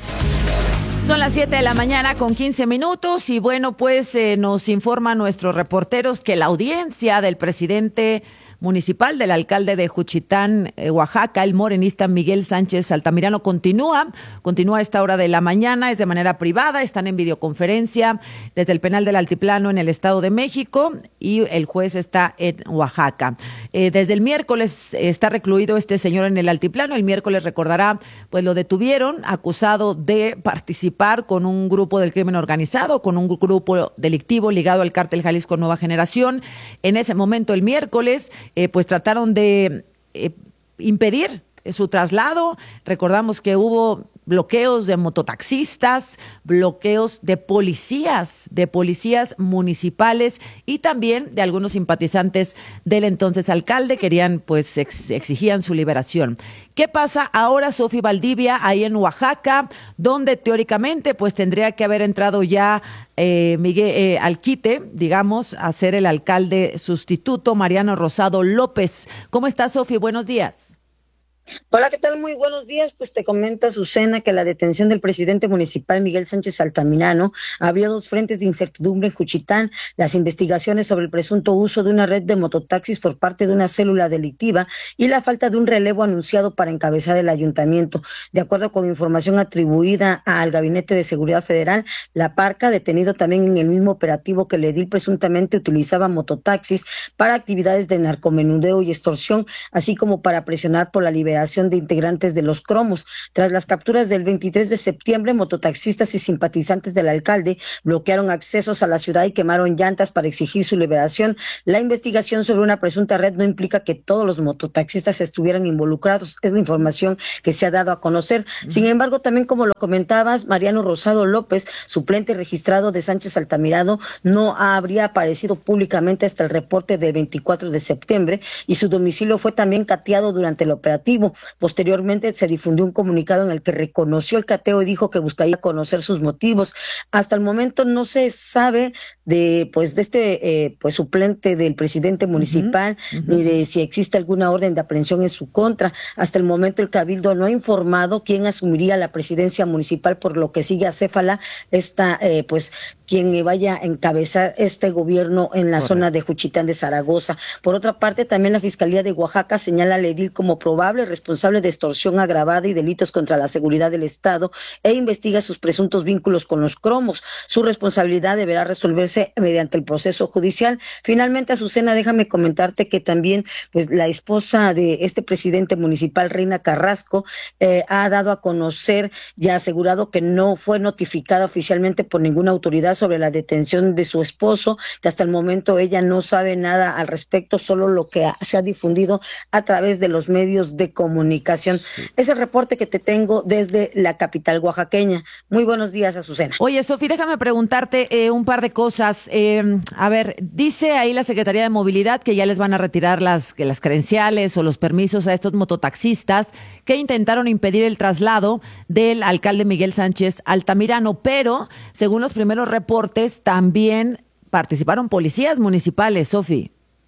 Son las siete de la mañana con quince minutos y bueno, pues eh, nos informan nuestros reporteros que la audiencia del presidente municipal, del alcalde de Juchitán, eh, Oaxaca, el morenista Miguel Sánchez Altamirano, continúa, continúa a esta hora de la mañana, es de manera privada, están en videoconferencia desde el penal del Altiplano en el Estado de México y el juez está en Oaxaca. Eh, desde el miércoles está recluido este señor en el Altiplano, el miércoles recordará, pues lo detuvieron acusado de participar con un grupo del crimen organizado, con un grupo delictivo ligado al cártel Jalisco Nueva Generación. En ese momento, el miércoles, Eh, pues trataron de eh, impedir su traslado. Recordamos que hubo bloqueos de mototaxistas, bloqueos de policías, de policías municipales y también de algunos simpatizantes del entonces alcalde. Querían, pues, ex- exigían su liberación. ¿Qué pasa ahora, Sofi Valdivia, ahí en Oaxaca, donde teóricamente, pues, tendría que haber entrado ya eh, Miguel eh, al quite, digamos, a ser el alcalde sustituto, Mariano Rosado López? ¿Cómo estás, Sofi? Buenos días. Hola, ¿qué tal? Muy buenos días. Pues te comento, Azucena, que la detención del presidente municipal Miguel Sánchez Altamirano abrió dos frentes de incertidumbre en Juchitán. Las investigaciones sobre el presunto uso de una red de mototaxis por parte de una célula delictiva y la falta de un relevo anunciado para encabezar el ayuntamiento. De acuerdo con información atribuida al Gabinete de Seguridad Federal, la Parca, detenido también en el mismo operativo que el edil presuntamente utilizaba mototaxis para actividades de narcomenudeo y extorsión, así como para presionar por la liberación de integrantes de los cromos. Tras las capturas del veintitrés de septiembre, mototaxistas y simpatizantes del alcalde bloquearon accesos a la ciudad y quemaron llantas para exigir su liberación. La investigación sobre una presunta red no implica que todos los mototaxistas estuvieran involucrados, es la información que se ha dado a conocer. Sin embargo, también como lo comentabas, Mariano Rosado López, suplente registrado de Sánchez Altamirano, no habría aparecido públicamente hasta el reporte del veinticuatro de septiembre y su domicilio fue también cateado durante el operativo. Posteriormente se difundió un comunicado en el que reconoció el cateo y dijo que buscaría conocer sus motivos. Hasta el momento no se sabe de pues de este eh, pues suplente del presidente municipal uh-huh, uh-huh. ni de si existe alguna orden de aprehensión en su contra. Hasta el momento el Cabildo no ha informado quién asumiría la presidencia municipal, por lo que sigue acéfala esta eh, pues quien vaya a encabezar este gobierno en la Correcto. Zona de Juchitán de Zaragoza. Por otra parte, también la Fiscalía de Oaxaca señala al edil como probable responsable de extorsión agravada y delitos contra la seguridad del Estado e investiga sus presuntos vínculos con los cromos. Su responsabilidad deberá resolverse mediante el proceso judicial. Finalmente, Azucena, déjame comentarte que también pues la esposa de este presidente municipal, Reina Carrasco, eh, ha dado a conocer y ha asegurado que no fue notificada oficialmente por ninguna autoridad sobre la detención de su esposo, que hasta el momento ella no sabe nada al respecto, solo lo que ha, se ha difundido a través de los medios de comunicación. Sí. Es el reporte que te tengo desde la capital oaxaqueña. Muy buenos días, Azucena. Oye, Sofi, déjame preguntarte eh, un par de cosas. Eh, a ver, dice ahí la Secretaría de Movilidad que ya les van a retirar las, que las credenciales o los permisos a estos mototaxistas que intentaron impedir el traslado del alcalde Miguel Sánchez Altamirano, pero según los primeros reportes también participaron policías municipales, Sofi.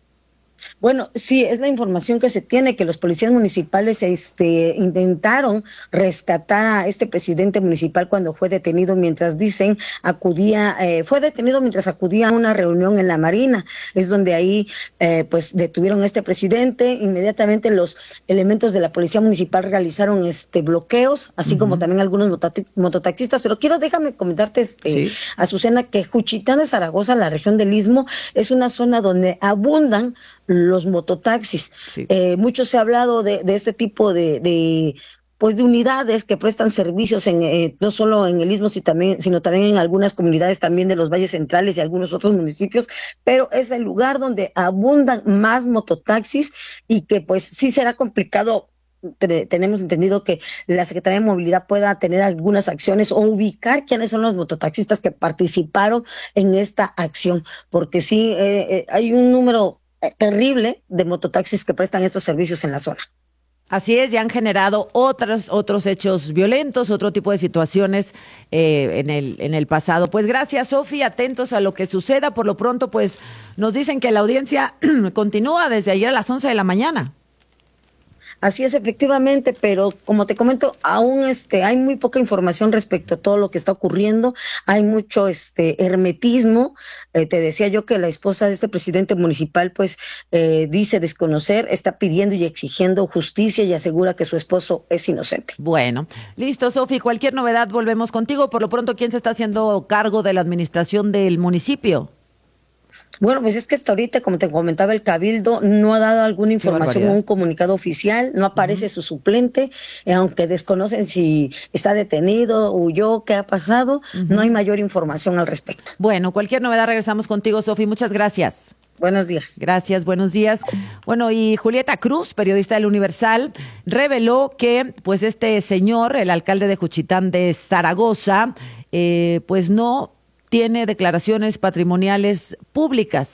Bueno, sí, es la información que se tiene, que los policías municipales este, intentaron rescatar a este presidente municipal cuando fue detenido, mientras dicen, acudía, eh, fue detenido mientras acudía a una reunión en la Marina. Es donde ahí, eh, pues, detuvieron a este presidente. Inmediatamente los elementos de la policía municipal realizaron este bloqueos, así uh-huh. como también algunos mototax- mototaxistas. Pero quiero, déjame comentarte, este, sí. Azucena, que Juchitán de Zaragoza, la región del Istmo, es una zona donde abundan los mototaxis. Sí. Eh, mucho se ha hablado de, de este tipo de, de pues de unidades que prestan servicios en eh, no solo en el Istmo, sino también, sino también en algunas comunidades también de los valles centrales y algunos otros municipios, pero es el lugar donde abundan más mototaxis y que pues sí será complicado. Tenemos entendido que la Secretaría de Movilidad pueda tener algunas acciones o ubicar quiénes son los mototaxistas que participaron en esta acción, porque sí eh, eh, hay un número terrible de mototaxis que prestan estos servicios en la zona. Así es, ya han generado otros otros hechos violentos, otro tipo de situaciones eh, en el en el pasado. Pues gracias, Sofi, atentos a lo que suceda. Por lo pronto, pues nos dicen que la audiencia continúa desde ayer a las once de la mañana. Así es, efectivamente, pero como te comento, aún este hay muy poca información respecto a todo lo que está ocurriendo. Hay mucho este hermetismo. Eh, te decía yo que la esposa de este presidente municipal, pues, eh, dice desconocer, está pidiendo y exigiendo justicia y asegura que su esposo es inocente. Bueno, listo, Sofi. Cualquier novedad volvemos contigo. Por lo pronto, ¿quién se está haciendo cargo de la administración del municipio? Bueno, pues es que hasta ahorita, como te comentaba, el Cabildo no ha dado alguna información o un comunicado oficial, no aparece uh-huh. su suplente, eh, aunque desconocen si está detenido, huyó, qué ha pasado, uh-huh. no hay mayor información al respecto. Bueno, cualquier novedad regresamos contigo, Sofi, muchas gracias. Buenos días. Gracias, buenos días. Bueno, y Julieta Cruz, periodista del Universal, reveló que pues este señor, el alcalde de Juchitán de Zaragoza, eh, pues no tiene declaraciones patrimoniales públicas.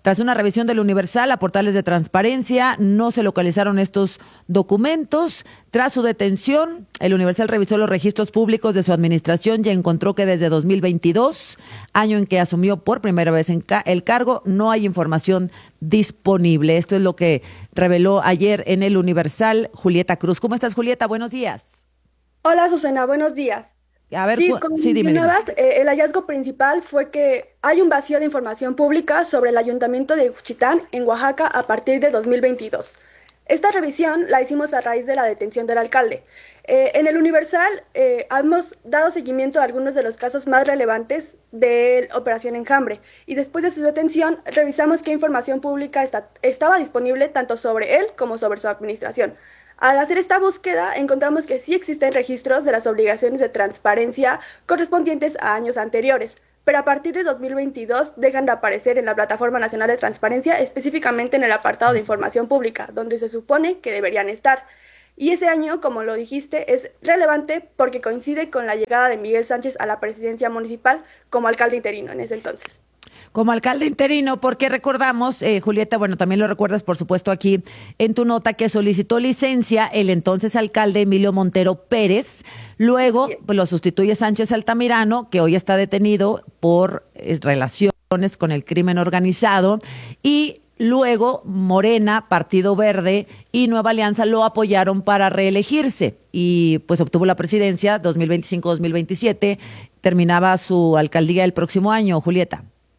Tras una revisión del Universal a portales de transparencia, no se localizaron estos documentos. Tras su detención, el Universal revisó los registros públicos de su administración y encontró que desde dos mil veintidós, año en que asumió por primera vez en ca- el cargo, no hay información disponible. Esto es lo que reveló ayer en el Universal Julieta Cruz. ¿Cómo estás, Julieta? Buenos días. Hola, Susana, buenos días. A ver, sí, cu- como sí, dime, dime. mencionabas, eh, el hallazgo principal fue que hay un vacío de información pública sobre el Ayuntamiento de Juchitán, en Oaxaca, a partir de dos mil veintidós. Esta revisión la hicimos a raíz de la detención del alcalde. Eh, en el Universal eh, hemos dado seguimiento a algunos de los casos más relevantes de Operación Enjambre, y después de su detención revisamos qué información pública está- estaba disponible tanto sobre él como sobre su administración. Al hacer esta búsqueda, encontramos que sí existen registros de las obligaciones de transparencia correspondientes a años anteriores, pero a partir de dos mil veintidós dejan de aparecer en la Plataforma Nacional de Transparencia, específicamente en el apartado de información pública, donde se supone que deberían estar. Y ese año, como lo dijiste, es relevante porque coincide con la llegada de Miguel Sánchez a la presidencia municipal como alcalde interino en ese entonces. Como alcalde interino, porque recordamos, eh, Julieta, bueno, también lo recuerdas, por supuesto, aquí en tu nota, que solicitó licencia el entonces alcalde Emilio Montero Pérez. Luego pues, lo sustituye Sánchez Altamirano, que hoy está detenido por eh, relaciones con el crimen organizado. Y luego Morena, Partido Verde y Nueva Alianza lo apoyaron para reelegirse. Y pues obtuvo la presidencia dos mil veinticinco dos mil veintisiete. Terminaba su alcaldía el próximo año, Julieta.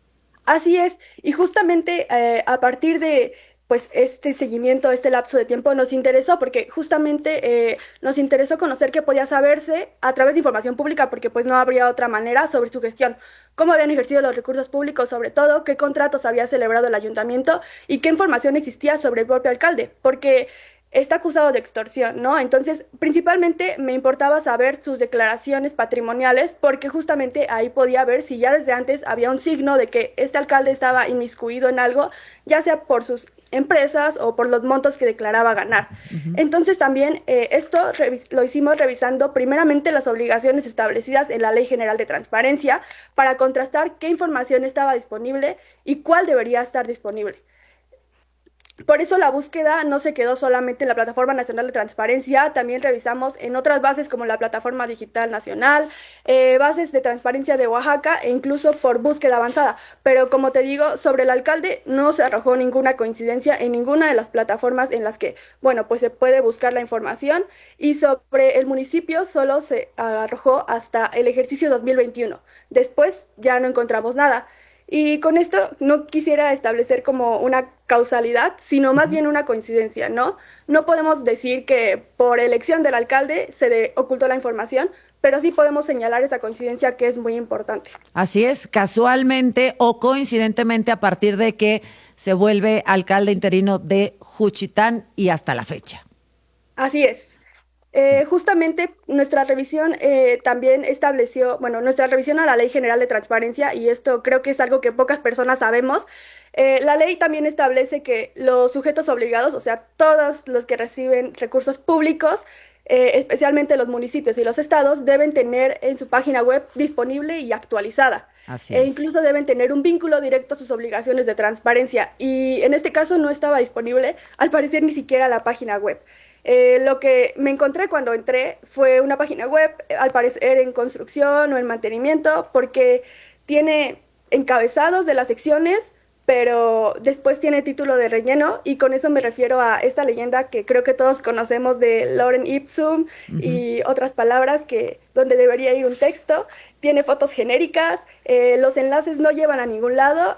Así es, y justamente eh, a partir de pues este seguimiento, este lapso de tiempo nos interesó porque justamente eh, nos interesó conocer qué podía saberse a través de información pública, porque pues no habría otra manera sobre su gestión, cómo habían ejercido los recursos públicos, sobre todo qué contratos había celebrado el ayuntamiento y qué información existía sobre el propio alcalde, porque está acusado de extorsión, ¿no? Entonces, principalmente me importaba saber sus declaraciones patrimoniales, porque justamente ahí podía ver si ya desde antes había un signo de que este alcalde estaba inmiscuido en algo, ya sea por sus empresas o por los montos que declaraba ganar. Uh-huh. Entonces también eh, esto revis- lo hicimos revisando primeramente las obligaciones establecidas en la Ley General de Transparencia para contrastar qué información estaba disponible y cuál debería estar disponible. Por eso la búsqueda no se quedó solamente en la Plataforma Nacional de Transparencia, también revisamos en otras bases como la Plataforma Digital Nacional, eh, bases de transparencia de Oaxaca e incluso por búsqueda avanzada. Pero como te digo, sobre el alcalde no se arrojó ninguna coincidencia en ninguna de las plataformas en las que, bueno, pues se puede buscar la información, y sobre el municipio solo se arrojó hasta el ejercicio dos mil veintiuno. Después ya no encontramos nada. Y con esto no quisiera establecer como una causalidad, sino más bien una coincidencia, ¿no? No podemos decir que por elección del alcalde se de, ocultó la información, pero sí podemos señalar esa coincidencia que es muy importante. Así es, casualmente o coincidentemente a partir de que se vuelve alcalde interino de Juchitán y hasta la fecha. Así es. Eh, justamente nuestra revisión eh, también estableció, bueno, nuestra revisión a la Ley General de Transparencia, y esto creo que es algo que pocas personas sabemos, eh, la ley también establece que los sujetos obligados, o sea, todos los que reciben recursos públicos, eh, especialmente los municipios y los estados, deben tener en su página web disponible y actualizada. Así e es. Incluso deben tener un vínculo directo a sus obligaciones de transparencia, y en este caso no estaba disponible, al parecer, ni siquiera la página web. Eh, lo que me encontré cuando entré fue una página web, al parecer en construcción o en mantenimiento, porque tiene encabezados de las secciones, pero después tiene título de relleno, y con eso me refiero a esta leyenda que creo que todos conocemos de Lorem Ipsum uh-huh. y otras palabras que donde debería ir un texto. Tiene fotos genéricas, eh, los enlaces no llevan a ningún lado,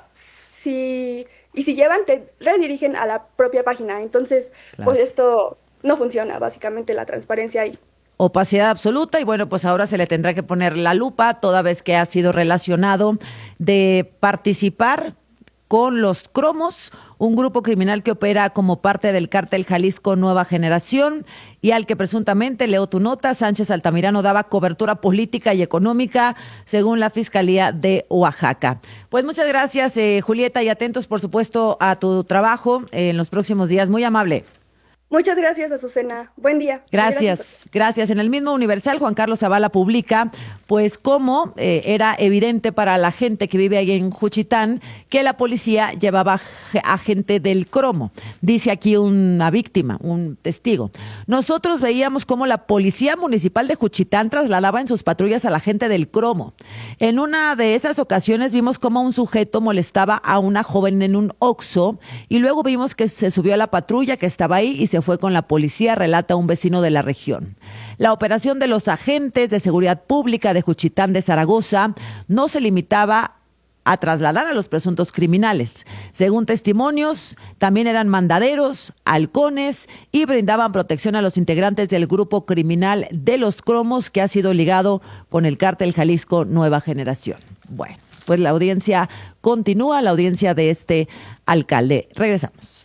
si, y si llevan te redirigen a la propia página. Entonces, claro, pues esto no funciona, básicamente, la transparencia ahí. Opacidad absoluta, y bueno, pues ahora se le tendrá que poner la lupa, toda vez que ha sido relacionado de participar con los Cromos, un grupo criminal que opera como parte del cártel Jalisco Nueva Generación, y al que presuntamente, leo tu nota, Sánchez Altamirano daba cobertura política y económica, según la Fiscalía de Oaxaca. Pues muchas gracias, eh, Julieta, y atentos, por supuesto, a tu trabajo en los próximos días. Muy amable. Muchas gracias, Azucena. Buen día. Gracias, gracias. En el mismo Universal, Juan Carlos Zavala publica: pues cómo eh, era evidente para la gente que vive ahí en Juchitán que la policía llevaba a gente del cromo. Dice aquí una víctima, un testigo. Nosotros veíamos cómo la policía municipal de Juchitán trasladaba en sus patrullas a la gente del cromo. En una de esas ocasiones vimos cómo un sujeto molestaba a una joven en un Oxxo y luego vimos que se subió a la patrulla que estaba ahí y se fue con la policía, relata un vecino de la región. La operación de los agentes de seguridad pública de Juchitán de Zaragoza no se limitaba a trasladar a los presuntos criminales. Según testimonios, también eran mandaderos, halcones y brindaban protección a los integrantes del grupo criminal de los cromos que ha sido ligado con el cártel Jalisco Nueva Generación. Bueno, pues la audiencia continúa, la audiencia de este alcalde. Regresamos.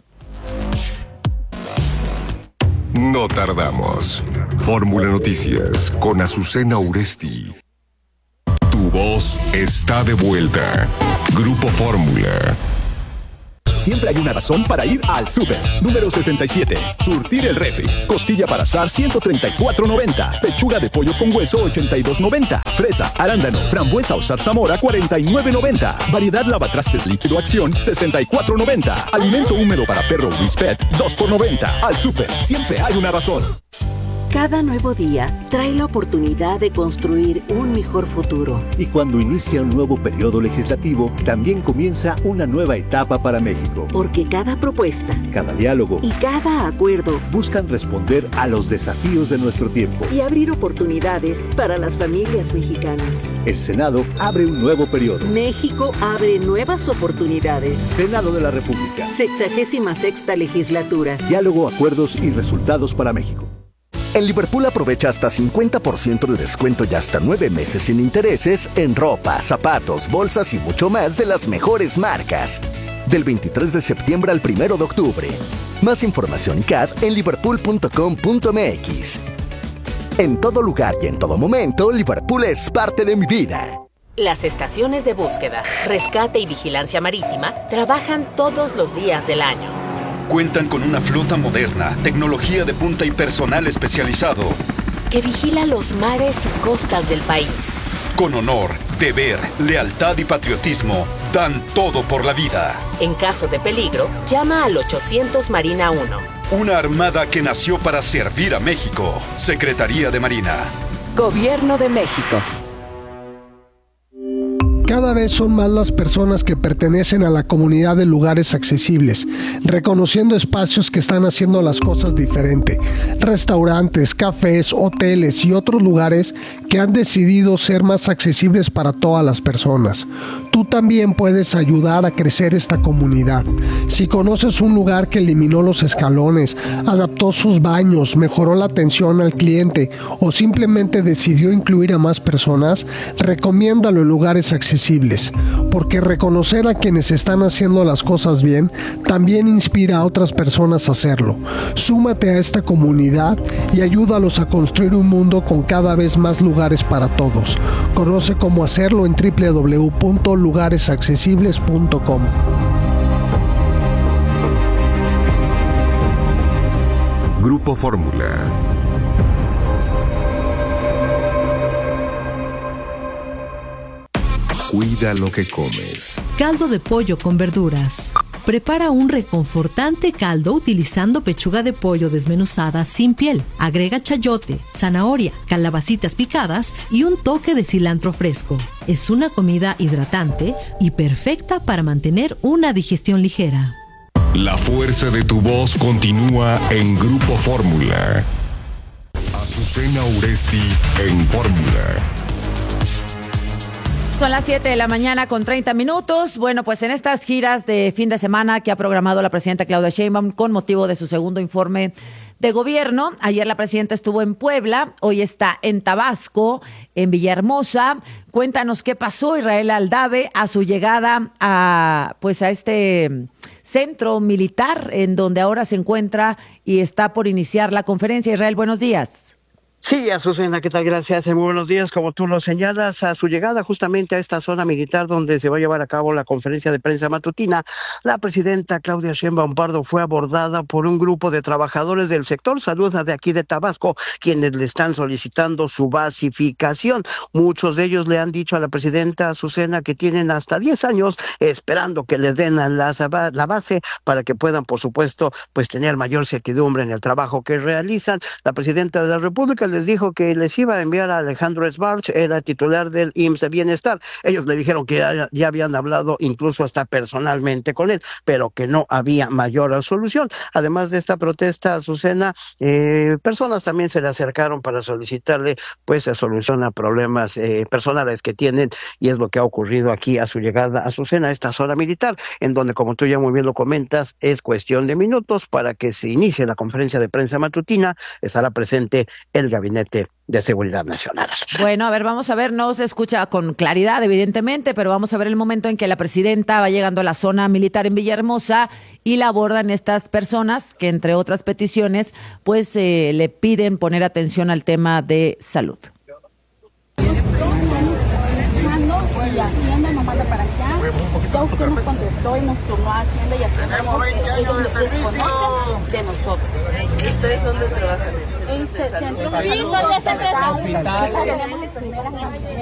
No tardamos. Fórmula Noticias con Azucena Uresti. Tu voz está de vuelta. Grupo Fórmula. Siempre hay una razón para ir al súper. Número sesenta y siete. Surtir el refri. Costilla para asar ciento treinta y cuatro noventa. Pechuga de pollo con hueso ochenta y dos noventa. Fresa, arándano, frambuesa o zarzamora cuarenta y nueve noventa. Variedad lavatrastes líquido acción sesenta y cuatro noventa. Alimento húmedo para perro Whisper dos por noventa. Al súper siempre hay una razón. Cada nuevo día trae la oportunidad de construir un mejor futuro. Y cuando inicia un nuevo periodo legislativo, también comienza una nueva etapa para México. Porque cada propuesta, cada diálogo y cada acuerdo buscan responder a los desafíos de nuestro tiempo y abrir oportunidades para las familias mexicanas. El Senado abre un nuevo periodo. México abre nuevas oportunidades. Senado de la República. Sexagésima sexta legislatura. Diálogo, acuerdos y resultados para México. En Liverpool aprovecha hasta cincuenta por ciento de descuento y hasta nueve meses sin intereses en ropa, zapatos, bolsas y mucho más de las mejores marcas. Del veintitrés de septiembre al primero de octubre. Más información y C A D en liverpool punto com punto m x. En todo lugar y en todo momento, Liverpool es parte de mi vida. Las estaciones de búsqueda, rescate y vigilancia marítima trabajan todos los días del año. Cuentan con una flota moderna, tecnología de punta y personal especializado que vigila los mares y costas del país. Con honor, deber, lealtad y patriotismo, dan todo por la vida. En caso de peligro, llama al ochocientos Marina uno. Una armada que nació para servir a México. Secretaría de Marina. Gobierno de México. Cada vez son más las personas que pertenecen a la comunidad de lugares accesibles, reconociendo espacios que están haciendo las cosas diferente. Restaurantes, cafés, hoteles y otros lugares que han decidido ser más accesibles para todas las personas. Tú también puedes ayudar a crecer esta comunidad. Si conoces un lugar que eliminó los escalones, adaptó sus baños, mejoró la atención al cliente o simplemente decidió incluir a más personas, recomiéndalo en lugares accesibles. Porque reconocer a quienes están haciendo las cosas bien también inspira a otras personas a hacerlo. Súmate a esta comunidad y ayúdalos a construir un mundo con cada vez más lugares para todos. Conoce cómo hacerlo en doble u doble u doble u punto lugares accesibles punto com. Grupo Fórmula. Cuida lo que comes. Caldo de pollo con verduras. Prepara un reconfortante caldo utilizando pechuga de pollo desmenuzada sin piel. Agrega chayote, zanahoria, calabacitas picadas y un toque de cilantro fresco. Es una comida hidratante y perfecta para mantener una digestión ligera. La fuerza de tu voz continúa en Grupo Fórmula. Azucena Uresti en Fórmula. Son las siete de la mañana con treinta minutos. Bueno, pues en estas giras de fin de semana que ha programado la presidenta Claudia Sheinbaum con motivo de su segundo informe de gobierno. Ayer la presidenta estuvo en Puebla, hoy está en Tabasco, en Villahermosa. Cuéntanos qué pasó, Israel Aldave, a su llegada a, pues a este centro militar en donde ahora se encuentra y está por iniciar la conferencia. Israel, buenos días. Sí, Azucena, ¿qué tal? Gracias. Muy buenos días. Como tú lo señalas, a su llegada justamente a esta zona militar donde se va a llevar a cabo la conferencia de prensa matutina, la presidenta Claudia Sheinbaum Pardo fue abordada por un grupo de trabajadores del sector salud de aquí de Tabasco, quienes le están solicitando su basificación. Muchos de ellos le han dicho a la presidenta Azucena que tienen hasta diez años esperando que les den la, la base para que puedan, por supuesto, pues tener mayor certidumbre en el trabajo que realizan. La presidenta de la República les dijo que les iba a enviar a Alejandro Sbarch, era titular del I M S S Bienestar. Ellos le dijeron que ya, ya habían hablado incluso hasta personalmente con él, pero que no había mayor solución. Además de esta protesta, Azucena, eh, personas también se le acercaron para solicitarle pues se solución a problemas eh, personales que tienen, y es lo que ha ocurrido aquí a su llegada a Azucena, a esta zona militar, en donde, como tú ya muy bien lo comentas, es cuestión de minutos para que se inicie la conferencia de prensa matutina. Estará presente el Gabinete de Seguridad Nacional. Bueno, a ver, vamos a ver, no se escucha con claridad, evidentemente, pero vamos a ver el momento en que la presidenta va llegando a la zona militar en Villahermosa y la abordan estas personas que, entre otras peticiones, pues eh, le piden poner atención al tema de salud. Y Hacienda nos manda para allá. Ya usted nos contestó y nos turnó a Hacienda y Hacienda porque ellos nos desconocen de nosotros. ¿Ustedes dónde trabajan? En el centro. Sí, soy de esa empresa. Tenemos el primer